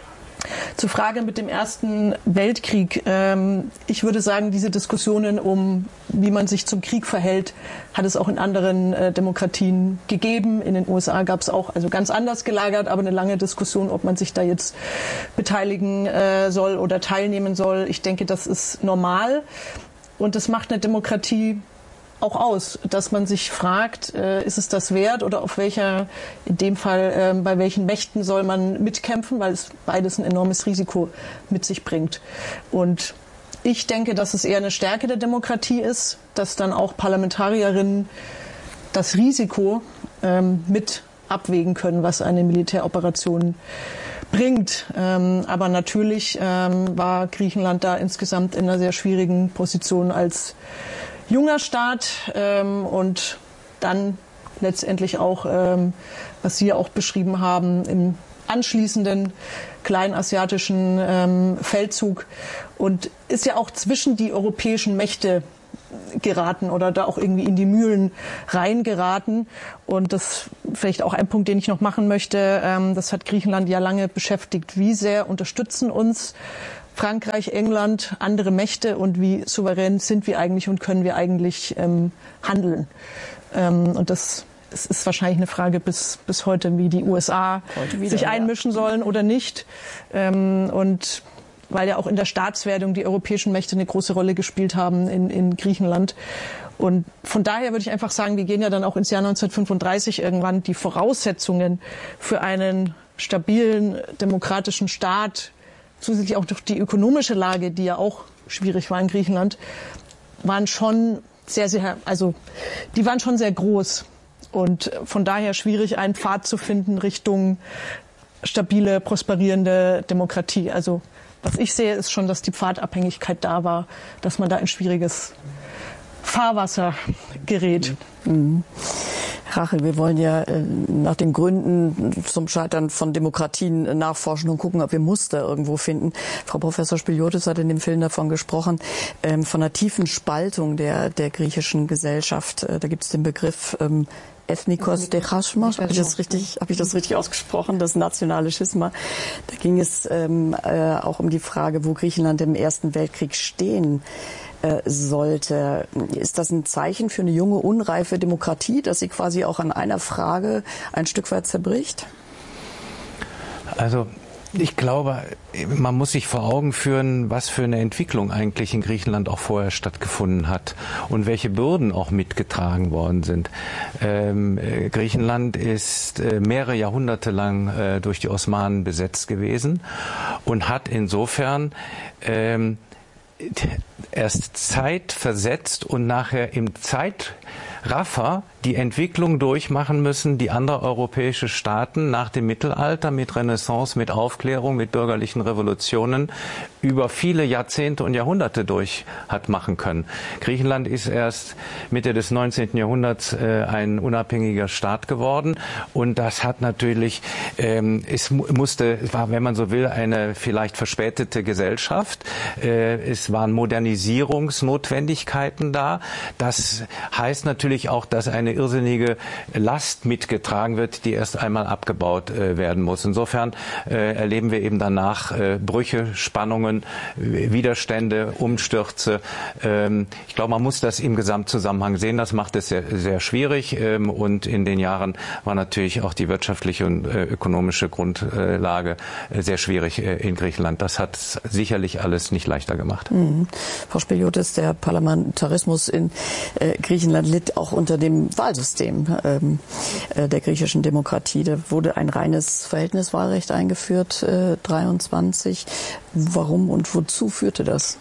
Zur Frage mit dem Ersten Weltkrieg. Ich würde sagen, diese Diskussionen um, wie man sich zum Krieg verhält, hat es auch in anderen Demokratien gegeben. In den USA gab es auch, also ganz anders gelagert, aber eine lange Diskussion, ob man sich da jetzt beteiligen soll oder teilnehmen soll. Ich denke, das ist normal und das macht eine Demokratie auch aus, dass man sich fragt, ist es das wert oder auf welcher, in dem Fall bei welchen Mächten soll man mitkämpfen, weil es beides ein enormes Risiko mit sich bringt. Und ich denke, dass es eher eine Stärke der Demokratie ist, dass dann auch Parlamentarierinnen das Risiko mit abwägen können, was eine Militäroperation bringt. Aber natürlich war Griechenland da insgesamt in einer sehr schwierigen Position als junger Staat und dann letztendlich auch, was Sie auch beschrieben haben, im anschließenden kleinasiatischen Feldzug und ist ja auch zwischen die europäischen Mächte geraten oder da auch irgendwie in die Mühlen reingeraten. Und das vielleicht auch ein Punkt, den ich noch machen möchte, das hat Griechenland ja lange beschäftigt. Wie sehr unterstützen uns Frankreich, England, andere Mächte und wie souverän sind wir eigentlich und können wir eigentlich handeln? Und das ist wahrscheinlich eine Frage bis heute, wie die USA sich einmischen sollen oder nicht. Und weil ja auch in der Staatswerdung die europäischen Mächte eine große Rolle gespielt haben in Griechenland. Und von daher würde ich einfach sagen, wir gehen ja dann auch ins Jahr 1935 irgendwann. Die Voraussetzungen für einen stabilen, demokratischen Staat, zusätzlich auch durch die ökonomische Lage, die ja auch schwierig war in Griechenland, waren schon sehr groß. Und von daher schwierig, einen Pfad zu finden Richtung stabile, prosperierende Demokratie. Also was ich sehe, ist schon, dass die Pfadabhängigkeit da war, dass man da in schwieriges Fahrwasser gerät. Mhm. Rachel, wir wollen ja nach den Gründen zum Scheitern von Demokratien nachforschen und gucken, ob wir Muster irgendwo finden. Frau Professor Spiliotis hat in dem Film davon gesprochen, von einer tiefen Spaltung der griechischen Gesellschaft. Da gibt es den Begriff Ethnikos Dechasmos, habe ich das richtig ausgesprochen, das nationale Schisma. Da ging es auch um die Frage, wo Griechenland im Ersten Weltkrieg stehen sollte. Ist das ein Zeichen für eine junge, unreife Demokratie, dass sie quasi auch an einer Frage ein Stück weit zerbricht? Also ich glaube, man muss sich vor Augen führen, was für eine Entwicklung eigentlich in Griechenland auch vorher stattgefunden hat und welche Bürden auch mitgetragen worden sind. Griechenland ist mehrere Jahrhunderte lang durch die Osmanen besetzt gewesen und hat insofern erst zeitversetzt und nachher im Zeitraffer die Entwicklung durchmachen müssen, die andere europäische Staaten nach dem Mittelalter mit Renaissance, mit Aufklärung, mit bürgerlichen Revolutionen über viele Jahrzehnte und Jahrhunderte durch hat machen können. Griechenland ist erst Mitte des 19. Jahrhunderts ein unabhängiger Staat geworden und das hat natürlich, es war, wenn man so will, eine vielleicht verspätete Gesellschaft. Es waren Modernisierungsnotwendigkeiten da. Das heißt natürlich auch, dass eine irrsinnige Last mitgetragen wird, die erst einmal abgebaut werden muss. Insofern erleben wir eben danach Brüche, Spannungen, Widerstände, Umstürze. Ich glaube, man muss das im Gesamtzusammenhang sehen. Das macht es sehr, sehr schwierig. Und in den Jahren war natürlich auch die wirtschaftliche und ökonomische Grundlage sehr schwierig in Griechenland. Das hat sicherlich alles nicht leichter gemacht. Mhm. Frau Spiliotis, der Parlamentarismus in Griechenland litt auch unter dem Wahlsystem der griechischen Demokratie. Da wurde ein reines Verhältniswahlrecht eingeführt, 23. Warum und wozu führte das?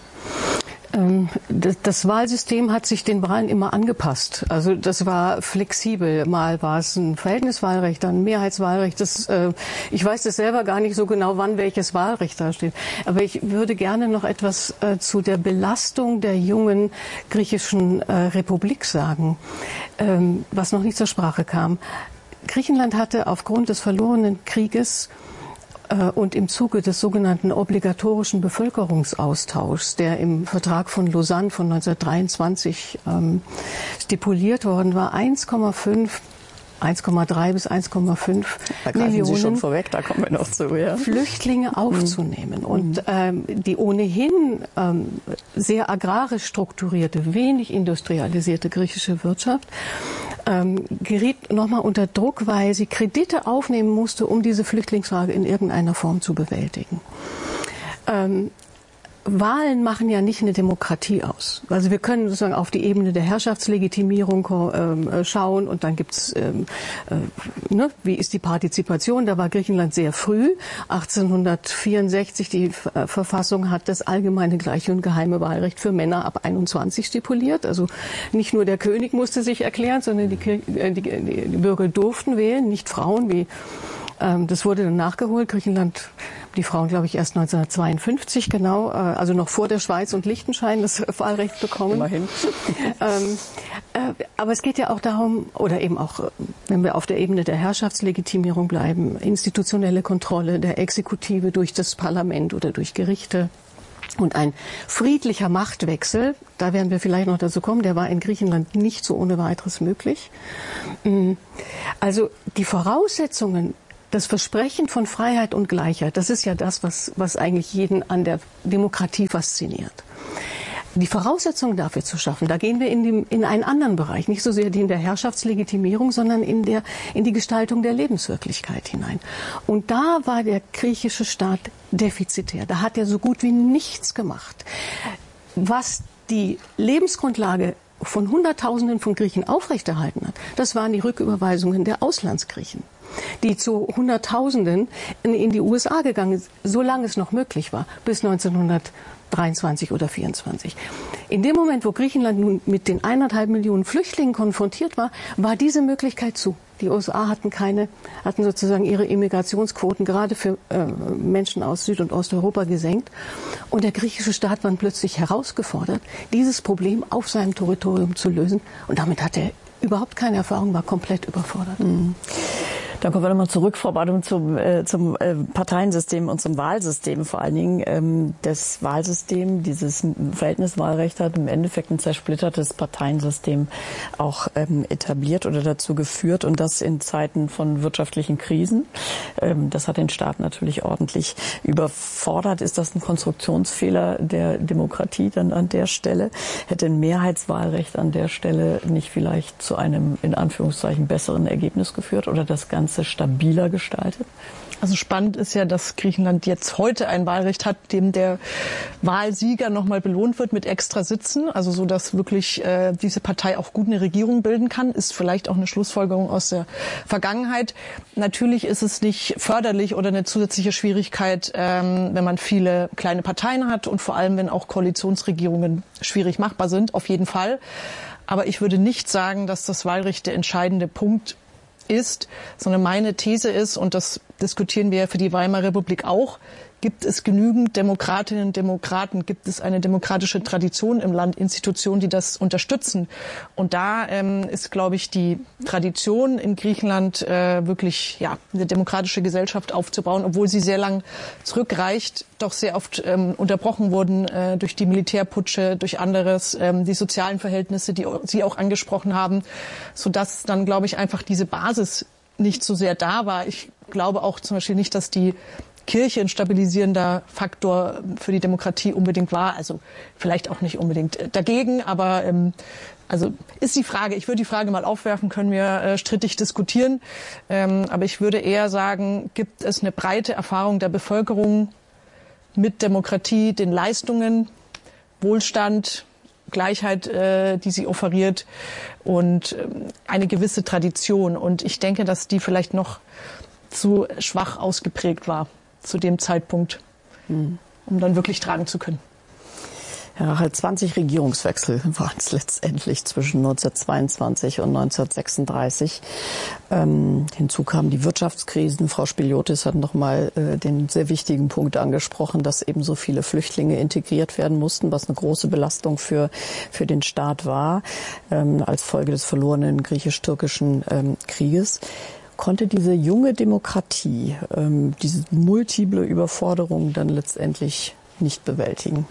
Das Wahlsystem hat sich den Wahlen immer angepasst. Also das war flexibel. Mal war es ein Verhältniswahlrecht, dann ein Mehrheitswahlrecht. Ich weiß das selber gar nicht so genau, wann welches Wahlrecht da steht. Aber ich würde gerne noch etwas zu der Belastung der jungen griechischen Republik sagen, was noch nicht zur Sprache kam. Griechenland hatte aufgrund des verlorenen Krieges und im Zuge des sogenannten obligatorischen Bevölkerungsaustauschs, der im Vertrag von Lausanne von 1923 stipuliert worden war, 1,3 bis 1,5 Millionen Sie schon vorweg, da kommen wir noch zu, ja. Flüchtlinge aufzunehmen. Und die ohnehin sehr agrarisch strukturierte, wenig industrialisierte griechische Wirtschaft geriet nochmal unter Druck, weil sie Kredite aufnehmen musste, um diese Flüchtlingsfrage in irgendeiner Form zu bewältigen. Wahlen machen ja nicht eine Demokratie aus. Also wir können sozusagen auf die Ebene der Herrschaftslegitimierung schauen und dann gibt's, wie ist die Partizipation? Da war Griechenland sehr früh. 1864, die Verfassung hat das allgemeine, gleiche und geheime Wahlrecht für Männer ab 21 stipuliert. Also nicht nur der König musste sich erklären, sondern die Bürger durften wählen, nicht Frauen wie das wurde dann nachgeholt. Griechenland, die Frauen, glaube ich, erst 1952, genau, also noch vor der Schweiz und Liechtenstein das Wahlrecht bekommen. Immerhin. Aber es geht ja auch darum, oder eben auch, wenn wir auf der Ebene der Herrschaftslegitimierung bleiben, institutionelle Kontrolle der Exekutive durch das Parlament oder durch Gerichte. Und ein friedlicher Machtwechsel, da werden wir vielleicht noch dazu kommen, der war in Griechenland nicht so ohne weiteres möglich. Also die Voraussetzungen, das Versprechen von Freiheit und Gleichheit, das ist ja das, was eigentlich jeden an der Demokratie fasziniert. Die Voraussetzungen dafür zu schaffen, da gehen wir in einen anderen Bereich, nicht so sehr in der Herrschaftslegitimierung, sondern in die Gestaltung der Lebenswirklichkeit hinein. Und da war der griechische Staat defizitär. Da hat er so gut wie nichts gemacht. Was die Lebensgrundlage von Hunderttausenden von Griechen aufrechterhalten hat, das waren die Rücküberweisungen der Auslandsgriechen, die zu Hunderttausenden in die USA gegangen sind, solange es noch möglich war, bis 1923 oder 24. In dem Moment, wo Griechenland nun mit den 1,5 Millionen Flüchtlingen konfrontiert war, war diese Möglichkeit zu. Die USA hatten sozusagen ihre Immigrationsquoten gerade für Menschen aus Süd- und Osteuropa gesenkt. Und der griechische Staat war plötzlich herausgefordert, dieses Problem auf seinem Territorium zu lösen. Und damit hat er überhaupt keine Erfahrung, war komplett überfordert. Mhm. Dann kommen wir nochmal zurück, Frau Badum, zum Parteiensystem und zum Wahlsystem. Vor allen Dingen das Wahlsystem, dieses Verhältniswahlrecht hat im Endeffekt ein zersplittertes Parteiensystem auch etabliert oder dazu geführt, und das in Zeiten von wirtschaftlichen Krisen. Das hat den Staat natürlich ordentlich überfordert. Ist das ein Konstruktionsfehler der Demokratie dann an der Stelle? Hätte ein Mehrheitswahlrecht an der Stelle nicht vielleicht zu einem, in Anführungszeichen, besseren Ergebnis geführt oder das Ganze stabiler gestaltet? Also spannend ist ja, dass Griechenland jetzt heute ein Wahlrecht hat, dem der Wahlsieger nochmal belohnt wird mit extra Sitzen, also so, dass wirklich diese Partei auch gut eine Regierung bilden kann, ist vielleicht auch eine Schlussfolgerung aus der Vergangenheit. Natürlich ist es nicht förderlich oder eine zusätzliche Schwierigkeit, wenn man viele kleine Parteien hat und vor allem, wenn auch Koalitionsregierungen schwierig machbar sind, auf jeden Fall. Aber ich würde nicht sagen, dass das Wahlrecht der entscheidende Punkt ist, sondern meine These ist, und das diskutieren wir ja für die Weimarer Republik auch, gibt es genügend Demokratinnen und Demokraten, gibt es eine demokratische Tradition im Land, Institutionen, die das unterstützen. Und da ist, glaube ich, die Tradition in Griechenland wirklich eine demokratische Gesellschaft aufzubauen, obwohl sie sehr lang zurückreicht, doch sehr oft unterbrochen wurden durch die Militärputsche, durch anderes, die sozialen Verhältnisse, die Sie auch angesprochen haben, sodass dann, glaube ich, einfach diese Basis nicht so sehr da war. Ich glaube auch zum Beispiel nicht, dass die Kirche ein stabilisierender Faktor für die Demokratie unbedingt war. Also vielleicht auch nicht unbedingt dagegen, aber also ist die Frage, ich würde die Frage mal aufwerfen, können wir strittig diskutieren. Aber ich würde eher sagen, gibt es eine breite Erfahrung der Bevölkerung mit Demokratie, den Leistungen, Wohlstand, Gleichheit, die sie offeriert und eine gewisse Tradition. Und ich denke, dass die vielleicht noch zu schwach ausgeprägt war zu dem Zeitpunkt, um dann wirklich tragen zu können. Ja, halt 20 Regierungswechsel waren es letztendlich zwischen 1922 und 1936. Hinzu kamen die Wirtschaftskrisen. Frau Spiliotis hat nochmal den sehr wichtigen Punkt angesprochen, dass eben so viele Flüchtlinge integriert werden mussten, was eine große Belastung für den Staat war, als Folge des verlorenen griechisch-türkischen Krieges. Konnte diese junge Demokratie diese multiple Überforderung dann letztendlich nicht bewältigen?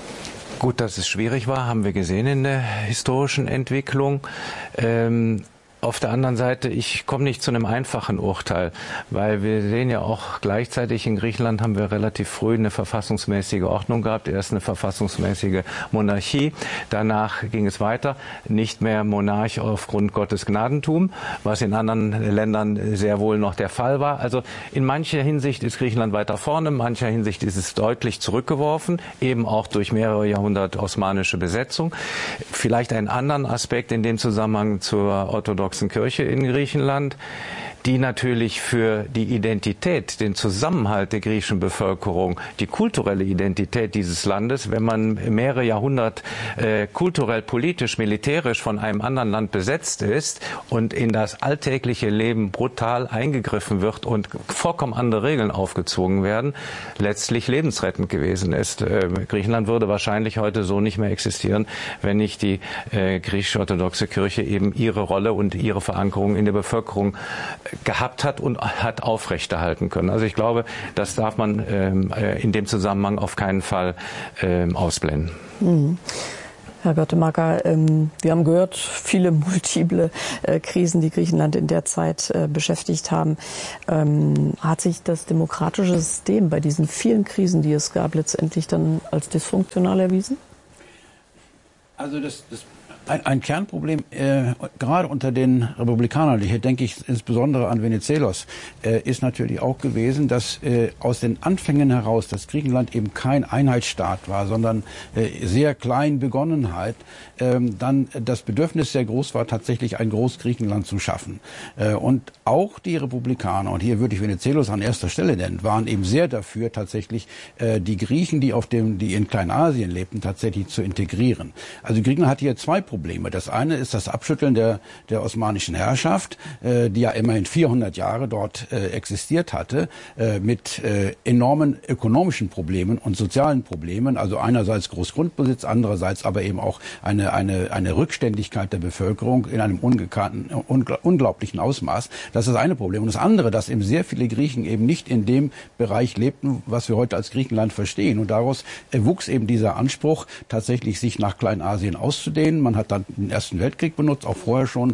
Gut, dass es schwierig war, haben wir gesehen in der historischen Entwicklung. Auf der anderen Seite, ich komme nicht zu einem einfachen Urteil, weil wir sehen ja auch gleichzeitig in Griechenland haben wir relativ früh eine verfassungsmäßige Ordnung gehabt. Erst eine verfassungsmäßige Monarchie, danach ging es weiter, nicht mehr Monarch aufgrund Gottes Gnadentum, was in anderen Ländern sehr wohl noch der Fall war. Also in mancher Hinsicht ist Griechenland weiter vorne, in mancher Hinsicht ist es deutlich zurückgeworfen, eben auch durch mehrere Jahrhunderte osmanische Besetzung. Vielleicht einen anderen Aspekt in dem Zusammenhang zur orthodoxen Kirche in Griechenland, die natürlich für die Identität, den Zusammenhalt der griechischen Bevölkerung, die kulturelle Identität dieses Landes, wenn man mehrere Jahrhunderte kulturell, politisch, militärisch von einem anderen Land besetzt ist und in das alltägliche Leben brutal eingegriffen wird und vollkommen andere Regeln aufgezwungen werden, letztlich lebensrettend gewesen ist. Griechenland würde wahrscheinlich heute so nicht mehr existieren, wenn nicht die griechisch-orthodoxe Kirche eben ihre Rolle und ihre Verankerung in der Bevölkerung gehabt hat und hat aufrechterhalten können. Also ich glaube, das darf man in dem Zusammenhang auf keinen Fall ausblenden. Mhm. Herr Göttemacher, wir haben gehört, viele multiple Krisen, die Griechenland in der Zeit beschäftigt haben. Hat sich das demokratische System bei diesen vielen Krisen, die es gab, letztendlich dann als dysfunktional erwiesen? Also ein Kernproblem, gerade unter den Republikanern, hier denke ich insbesondere an Venizelos, ist natürlich auch gewesen, dass aus den Anfängen heraus, dass Griechenland eben kein Einheitsstaat war, sondern sehr klein begonnen hat, dann das Bedürfnis sehr groß war, tatsächlich ein Großgriechenland zu schaffen. Und auch die Republikaner, und hier würde ich Venizelos an erster Stelle nennen, waren eben sehr dafür, tatsächlich die Griechen, die in Kleinasien lebten, tatsächlich zu integrieren. Also Griechenland hat hier zwei Probleme. Das eine ist das Abschütteln der osmanischen Herrschaft, die ja immerhin 400 Jahre dort existiert hatte, mit enormen ökonomischen Problemen und sozialen Problemen. Also einerseits Großgrundbesitz, andererseits aber eben auch eine Rückständigkeit der Bevölkerung in einem unglaublichen Ausmaß. Das ist das eine Problem. Und das andere, dass eben sehr viele Griechen eben nicht in dem Bereich lebten, was wir heute als Griechenland verstehen. Und daraus wuchs eben dieser Anspruch, tatsächlich sich nach Kleinasien auszudehnen. Man hat dann den Ersten Weltkrieg benutzt, auch vorher schon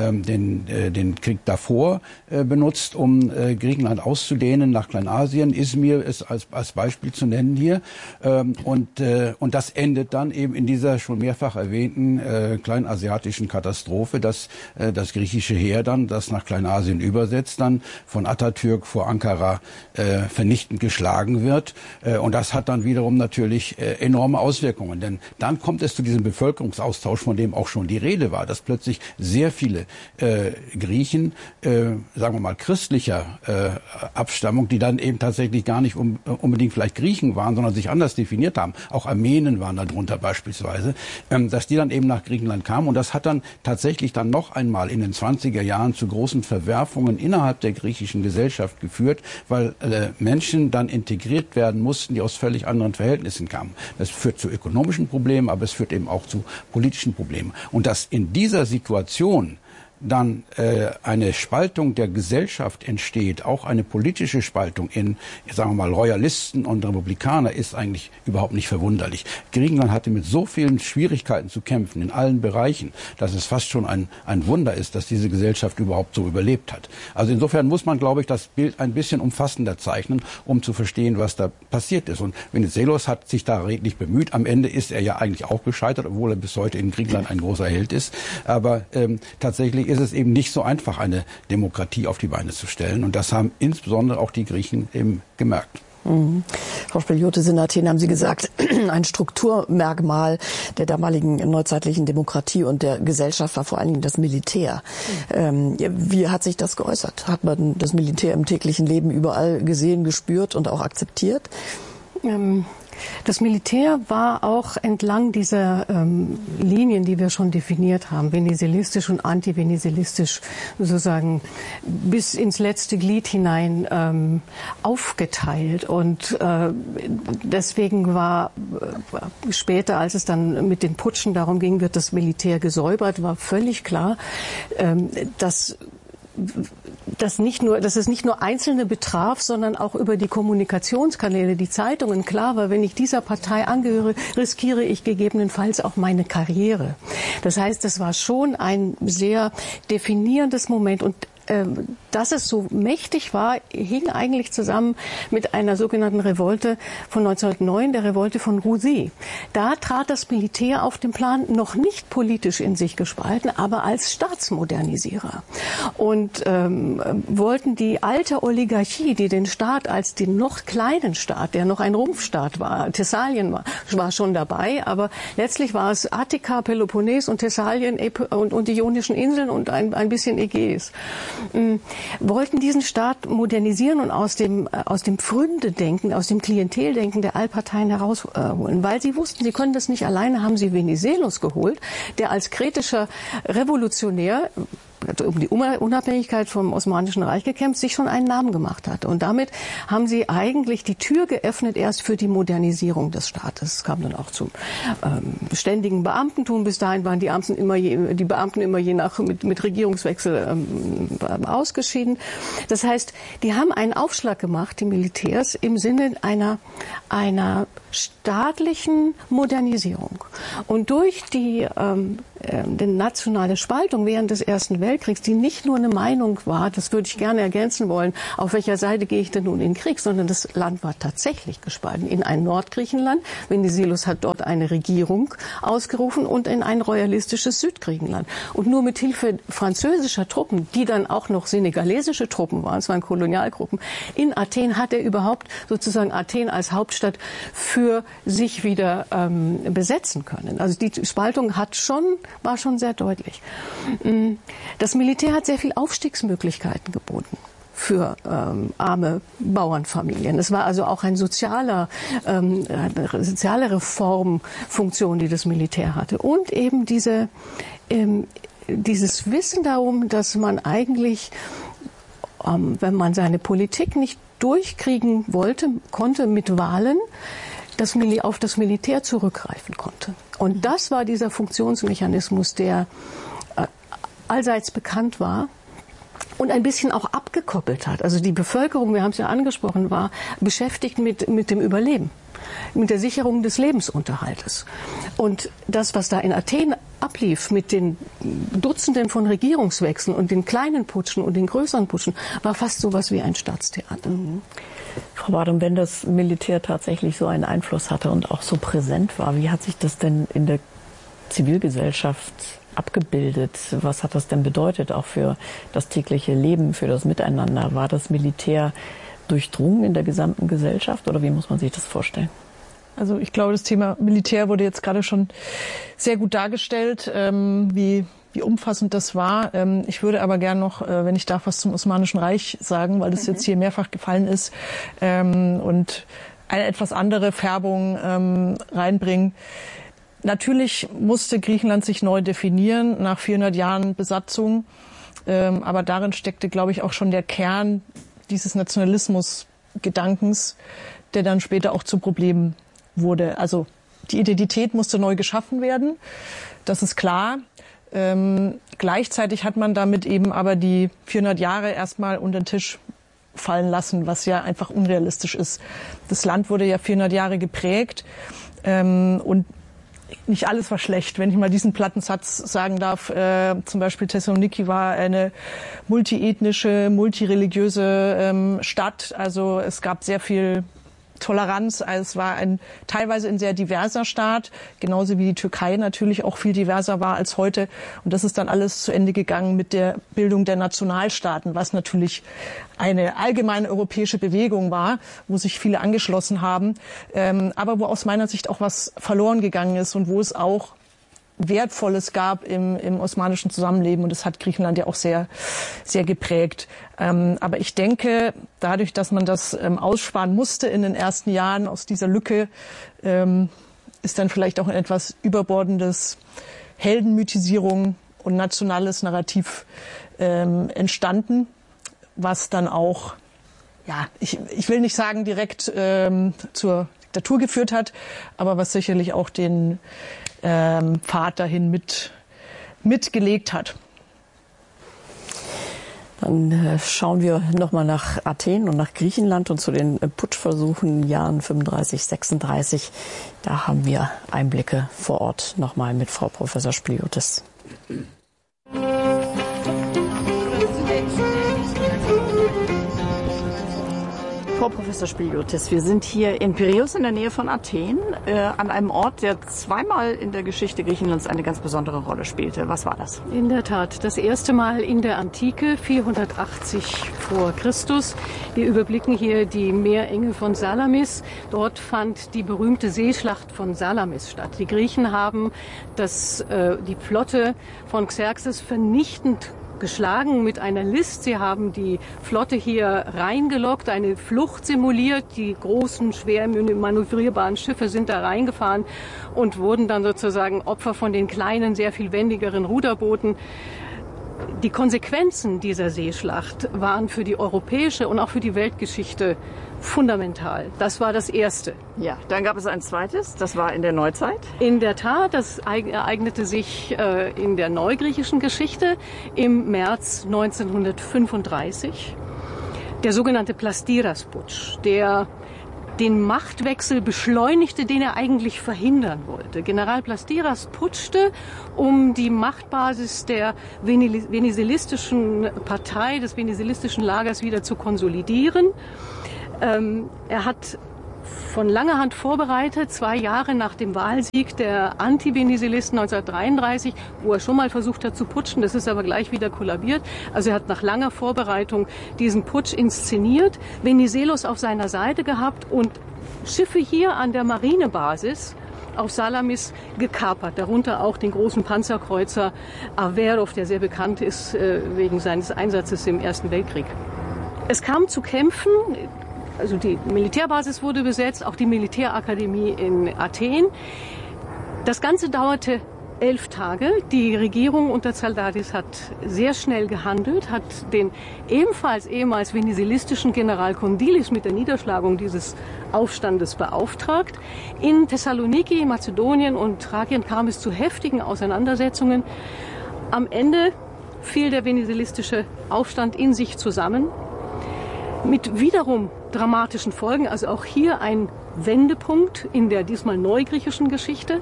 den Krieg davor benutzt, um Griechenland auszudehnen nach Kleinasien. Izmir ist als Beispiel zu nennen hier. Und das endet dann eben in dieser schon mehrfach erwähnten kleinasiatischen Katastrophe, dass das griechische Heer dann, das nach Kleinasien übersetzt, dann von Atatürk vor Ankara vernichtend geschlagen wird. Und das hat dann wiederum natürlich enorme Auswirkungen. Denn dann kommt es zu diesem Bevölkerungsaustausch, von dem auch schon die Rede war, dass plötzlich sehr viele Griechen, sagen wir mal christlicher Abstammung, die dann eben tatsächlich gar nicht unbedingt vielleicht Griechen waren, sondern sich anders definiert haben, auch Armenen waren darunter beispielsweise, dass die dann eben nach Griechenland kamen. Und das hat dann tatsächlich dann noch einmal in den 20er Jahren zu großen Verwerfungen innerhalb der griechischen Gesellschaft geführt, weil Menschen dann integriert werden mussten, die aus völlig anderen Verhältnissen kamen. Das führt zu ökonomischen Problemen, aber es führt eben auch zu politischen Problemen. Und dass in dieser Situation dann eine Spaltung der Gesellschaft entsteht, auch eine politische Spaltung in, sagen wir mal, Royalisten und Republikaner, ist eigentlich überhaupt nicht verwunderlich. Griechenland hatte mit so vielen Schwierigkeiten zu kämpfen in allen Bereichen, dass es fast schon ein Wunder ist, dass diese Gesellschaft überhaupt so überlebt hat. Also insofern muss man, glaube ich, das Bild ein bisschen umfassender zeichnen, um zu verstehen, was da passiert ist. Und Venizelos hat sich da redlich bemüht. Am Ende ist er ja eigentlich auch gescheitert, obwohl er bis heute in Griechenland ein großer Held ist. Aber tatsächlich ist es eben nicht so einfach, eine Demokratie auf die Beine zu stellen. Und das haben insbesondere auch die Griechen eben gemerkt. Mhm. Frau Speliotis, in Athen haben Sie gesagt, ein Strukturmerkmal der damaligen neuzeitlichen Demokratie und der Gesellschaft war vor allen Dingen das Militär. Wie hat sich das geäußert? Hat man das Militär im täglichen Leben überall gesehen, gespürt und auch akzeptiert? Das Militär war auch entlang dieser Linien, die wir schon definiert haben, venezuelistisch und anti-venezuelistisch, sozusagen bis ins letzte Glied hinein aufgeteilt. Und deswegen war später, als es dann mit den Putschen darum ging, wird das Militär gesäubert, war völlig klar, dass dass es nicht nur Einzelne betraf, sondern auch über die Kommunikationskanäle, die Zeitungen. Klar war, wenn ich dieser Partei angehöre, riskiere ich gegebenenfalls auch meine Karriere. Das heißt, es war schon ein sehr definierendes Moment. Und dass es so mächtig war, hing eigentlich zusammen mit einer sogenannten Revolte von 1909, der Revolte von Rousset. Da trat das Militär auf den Plan, noch nicht politisch in sich gespalten, aber als Staatsmodernisierer. Und wollten die alte Oligarchie, die den Staat als den noch kleinen Staat, der noch ein Rumpfstaat war, Thessalien war schon dabei, aber letztlich war es Attika, Peloponnes und Thessalien und die Ionischen Inseln und ein bisschen Ägäis. Wollten diesen Staat modernisieren und aus dem Pfründedenken, aus dem Klienteldenken der Allparteien herausholen. Weil sie wussten, sie können das nicht alleine, haben sie Venizelos geholt, der als kretischer Revolutionär um die Unabhängigkeit vom Osmanischen Reich gekämpft, sich schon einen Namen gemacht hatte. Und damit haben sie eigentlich die Tür geöffnet erst für die Modernisierung des Staates. Es kam dann auch zum ständigen Beamtentum. Bis dahin waren die Beamten immer je nach mit Regierungswechsel ausgeschieden. Das heißt, die haben einen Aufschlag gemacht, die Militärs, im Sinne einer staatlichen Modernisierung. Und durch die nationale Spaltung während des Ersten Weltkriegs, die nicht nur eine Meinung war, das würde ich gerne ergänzen wollen, auf welcher Seite gehe ich denn nun in den Krieg, sondern das Land war tatsächlich gespalten in ein Nordgriechenland. Venizelos hat dort eine Regierung ausgerufen und in ein royalistisches Südgriechenland. Und nur mit Hilfe französischer Truppen, die dann auch noch senegalesische Truppen waren, es waren Kolonialgruppen, in Athen hat er überhaupt sozusagen Athen als Hauptstadt für sich wieder besetzen können. Also die Spaltung war schon sehr deutlich. Das Militär hat sehr viel Aufstiegsmöglichkeiten geboten für arme Bauernfamilien. Es war also auch eine soziale Reformfunktion, die das Militär hatte. Und eben dieses Wissen darum, dass man eigentlich, wenn man seine Politik nicht durchkriegen konnte mit Wahlen, auf das Militär zurückgreifen konnte. Und das war dieser Funktionsmechanismus, der allseits bekannt war und ein bisschen auch abgekoppelt hat. Also die Bevölkerung, wir haben es ja angesprochen, war beschäftigt mit dem Überleben, mit der Sicherung des Lebensunterhaltes. Und das, was da in Athen ablief mit den Dutzenden von Regierungswechseln und den kleinen Putschen und den größeren Putschen, war fast sowas wie ein Staatstheater. Frau Badum, wenn das Militär tatsächlich so einen Einfluss hatte und auch so präsent war, wie hat sich das denn in der Zivilgesellschaft abgebildet? Was hat das denn bedeutet, auch für das tägliche Leben, für das Miteinander? War das Militär durchdrungen in der gesamten Gesellschaft oder wie muss man sich das vorstellen? Also ich glaube, das Thema Militär wurde jetzt gerade schon sehr gut dargestellt, wie umfassend das war. Ich würde aber gern noch, wenn ich darf, was zum Osmanischen Reich sagen, weil das jetzt hier mehrfach gefallen ist und eine etwas andere Färbung reinbringen. Natürlich musste Griechenland sich neu definieren nach 400 Jahren Besatzung, aber darin steckte, glaube ich, auch schon der Kern dieses Nationalismus-Gedankens, der dann später auch zu Problemen wurde. Also die Identität musste neu geschaffen werden, das ist klar. Gleichzeitig hat man damit eben aber die 400 Jahre erstmal unter den Tisch fallen lassen, was ja einfach unrealistisch ist. Das Land wurde ja 400 Jahre geprägt und nicht alles war schlecht. Wenn ich mal diesen platten Satz sagen darf, zum Beispiel Thessaloniki war eine multiethnische, multireligiöse Stadt. Also es gab sehr viel Toleranz. Also es war teilweise ein sehr diverser Staat, genauso wie die Türkei natürlich auch viel diverser war als heute. Und das ist dann alles zu Ende gegangen mit der Bildung der Nationalstaaten, was natürlich eine allgemeine europäische Bewegung war, wo sich viele angeschlossen haben, aber wo aus meiner Sicht auch was verloren gegangen ist und wo es auch Wertvolles gab im osmanischen Zusammenleben und das hat Griechenland ja auch sehr, sehr geprägt. Aber ich denke, dadurch, dass man das aussparen musste in den ersten Jahren aus dieser Lücke, ist dann vielleicht auch ein etwas überbordendes Heldenmythisierung und nationales Narrativ entstanden, was dann auch, ja, ich will nicht sagen direkt zur Diktatur geführt hat, aber was sicherlich auch den Pfad dahin mitgelegt hat. Dann schauen wir nochmal nach Athen und nach Griechenland und zu den Putschversuchen Jahren 35, 36. Da haben wir Einblicke vor Ort nochmal mit Frau Professor Spiliotis. Frau Professor Spiliotis, wir sind hier in Piräus in der Nähe von Athen, an einem Ort, der zweimal in der Geschichte Griechenlands eine ganz besondere Rolle spielte. Was war das? In der Tat, das erste Mal in der Antike, 480 vor Christus. Wir überblicken hier die Meerenge von Salamis. Dort fand die berühmte Seeschlacht von Salamis statt. Die Griechen haben die Flotte von Xerxes vernichtend geschlagen mit einer List. Sie haben die Flotte hier reingelockt, eine Flucht simuliert. Die großen, schwer manövrierbaren Schiffe sind da reingefahren und wurden dann sozusagen Opfer von den kleinen, sehr viel wendigeren Ruderbooten. Die Konsequenzen dieser Seeschlacht waren für die europäische und auch für die Weltgeschichte fundamental. Das war das Erste. Ja, dann gab es ein zweites, das war in der Neuzeit. In der Tat, das ereignete sich in der neugriechischen Geschichte im März 1935. Der sogenannte Plastiras-Putsch, der den Machtwechsel beschleunigte, den er eigentlich verhindern wollte. General Plastiras putschte, um die Machtbasis der venezelistischen Partei, des venezelistischen Lagers wieder zu konsolidieren. Er hat von langer Hand vorbereitet, 2 Jahre nach dem Wahlsieg der Anti-Venezelisten 1933, wo er schon mal versucht hat zu putschen, das ist aber gleich wieder kollabiert. Also er hat nach langer Vorbereitung diesen Putsch inszeniert, Venizelos auf seiner Seite gehabt und Schiffe hier an der Marinebasis auf Salamis gekapert, darunter auch den großen Panzerkreuzer Averov, der sehr bekannt ist wegen seines Einsatzes im Ersten Weltkrieg. Es kam zu Kämpfen. Also die Militärbasis wurde besetzt, auch die Militärakademie in Athen. Das Ganze dauerte 11 Tage. Die Regierung unter Zaldadis hat sehr schnell gehandelt, hat den ebenfalls ehemals venezelistischen General Kondylis mit der Niederschlagung dieses Aufstandes beauftragt. In Thessaloniki, Mazedonien und Thrakien kam es zu heftigen Auseinandersetzungen. Am Ende fiel der venezelistische Aufstand in sich zusammen. Mit wiederum dramatischen Folgen, also auch hier ein Wendepunkt in der diesmal neugriechischen Geschichte.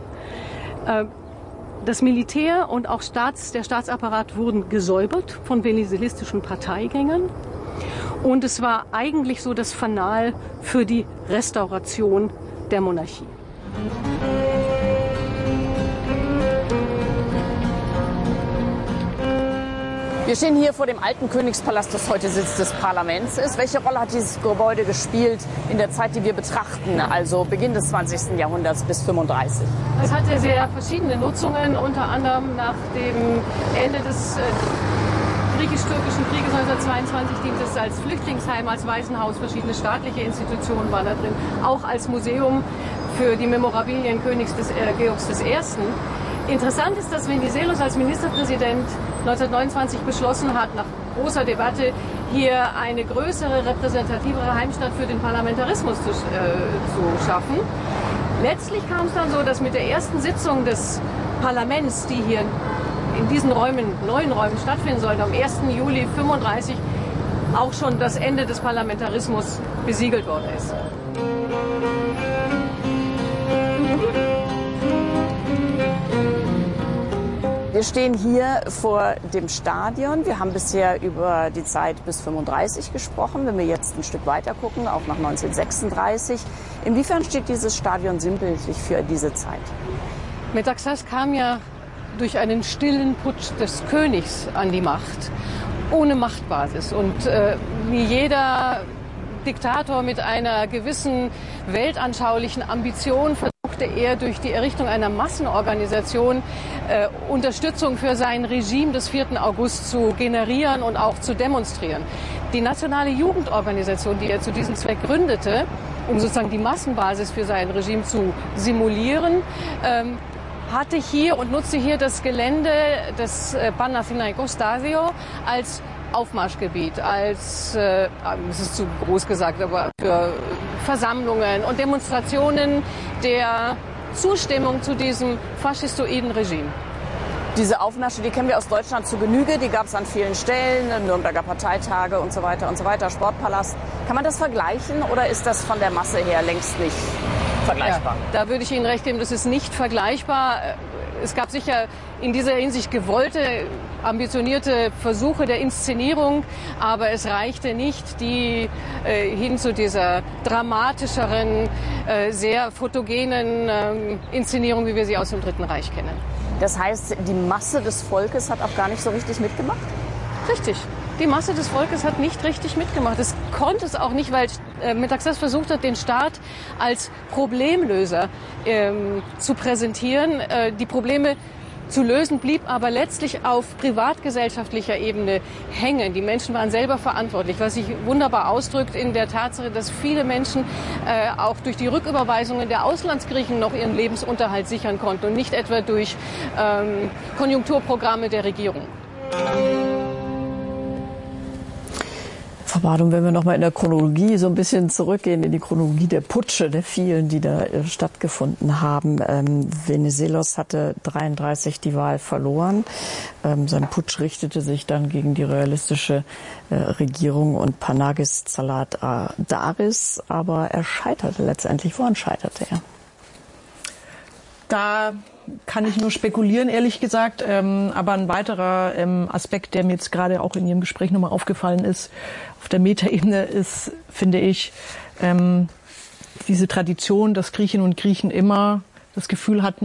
Das Militär und auch der Staatsapparat wurden gesäubert von venezelistischen Parteigängern. Und es war eigentlich so das Fanal für die Restauration der Monarchie. Wir stehen hier vor dem alten Königspalast, das heute Sitz des Parlaments ist. Welche Rolle hat dieses Gebäude gespielt in der Zeit, die wir betrachten, also Beginn des 20. Jahrhunderts bis 35? Es hatte sehr verschiedene Nutzungen, unter anderem nach dem Ende des griechisch-türkischen Krieges 1922 diente es als Flüchtlingsheim, als Waisenhaus, verschiedene staatliche Institutionen waren da drin, auch als Museum für die Memorabilien Königs Georgs I. Interessant ist, dass Venizelos als Ministerpräsident 1929 beschlossen hat, nach großer Debatte hier eine größere, repräsentativere Heimstatt für den Parlamentarismus zu schaffen. Letztlich kam es dann so, dass mit der ersten Sitzung des Parlaments, die hier in diesen neuen Räumen stattfinden sollte, am 1. Juli 1935 auch schon das Ende des Parlamentarismus besiegelt worden ist. Wir stehen hier vor dem Stadion. Wir haben bisher über die Zeit bis 1935 gesprochen. Wenn wir jetzt ein Stück weiter gucken, auch nach 1936. Inwiefern steht dieses Stadion sinnbildlich für diese Zeit? Metaxas kam ja durch einen stillen Putsch des Königs an die Macht, ohne Machtbasis. Und wie jeder Diktator mit einer gewissen weltanschaulichen Ambition versuchte er durch die Errichtung einer Massenorganisation Unterstützung für sein Regime des 4. August zu generieren und auch zu demonstrieren. Die nationale Jugendorganisation, die er zu diesem Zweck gründete, um sozusagen die Massenbasis für sein Regime zu simulieren, hatte hier und nutzte hier das Gelände des Panathinaikos Stadio als Aufmarschgebiet, als, es ist zu groß gesagt, aber für Versammlungen und Demonstrationen der Zustimmung zu diesem faschistoiden Regime. Diese Aufmärsche, die kennen wir aus Deutschland zu Genüge. Die gab es an vielen Stellen, Nürnberger Parteitage und so weiter, Sportpalast. Kann man das vergleichen oder ist das von der Masse her längst nicht vergleichbar? Ja, da würde ich Ihnen recht geben, das ist nicht vergleichbar. Es gab sicher in dieser Hinsicht gewollte, ambitionierte Versuche der Inszenierung, aber es reichte nicht, die hin zu dieser dramatischeren, sehr fotogenen Inszenierung, wie wir sie aus dem Dritten Reich kennen. Das heißt, die Masse des Volkes hat auch gar nicht so richtig mitgemacht? Richtig. Die Masse des Volkes hat nicht richtig mitgemacht. Es konnte es auch nicht, weil Metaxas versucht hat, den Staat als Problemlöser zu präsentieren. Die Probleme zu lösen blieb aber letztlich auf privatgesellschaftlicher Ebene hängen. Die Menschen waren selber verantwortlich, was sich wunderbar ausdrückt in der Tatsache, dass viele Menschen auch durch die Rücküberweisungen der Auslandsgriechen noch ihren Lebensunterhalt sichern konnten und nicht etwa durch Konjunkturprogramme der Regierung. Frau Badum, wenn wir noch mal in der Chronologie so ein bisschen zurückgehen, in die Chronologie der Putsche, der vielen, die da stattgefunden haben. Venizelos hatte 1933 die Wahl verloren. Sein Putsch richtete sich dann gegen die realistische Regierung und Panagis Saladaris, aber er scheiterte letztendlich. Woran scheiterte er? Da kann ich nur spekulieren, ehrlich gesagt. Aber ein weiterer Aspekt, der mir jetzt gerade auch in Ihrem Gespräch nochmal aufgefallen ist, auf der Metaebene ist, finde ich, diese Tradition, dass Griechinnen und Griechen immer das Gefühl hatten,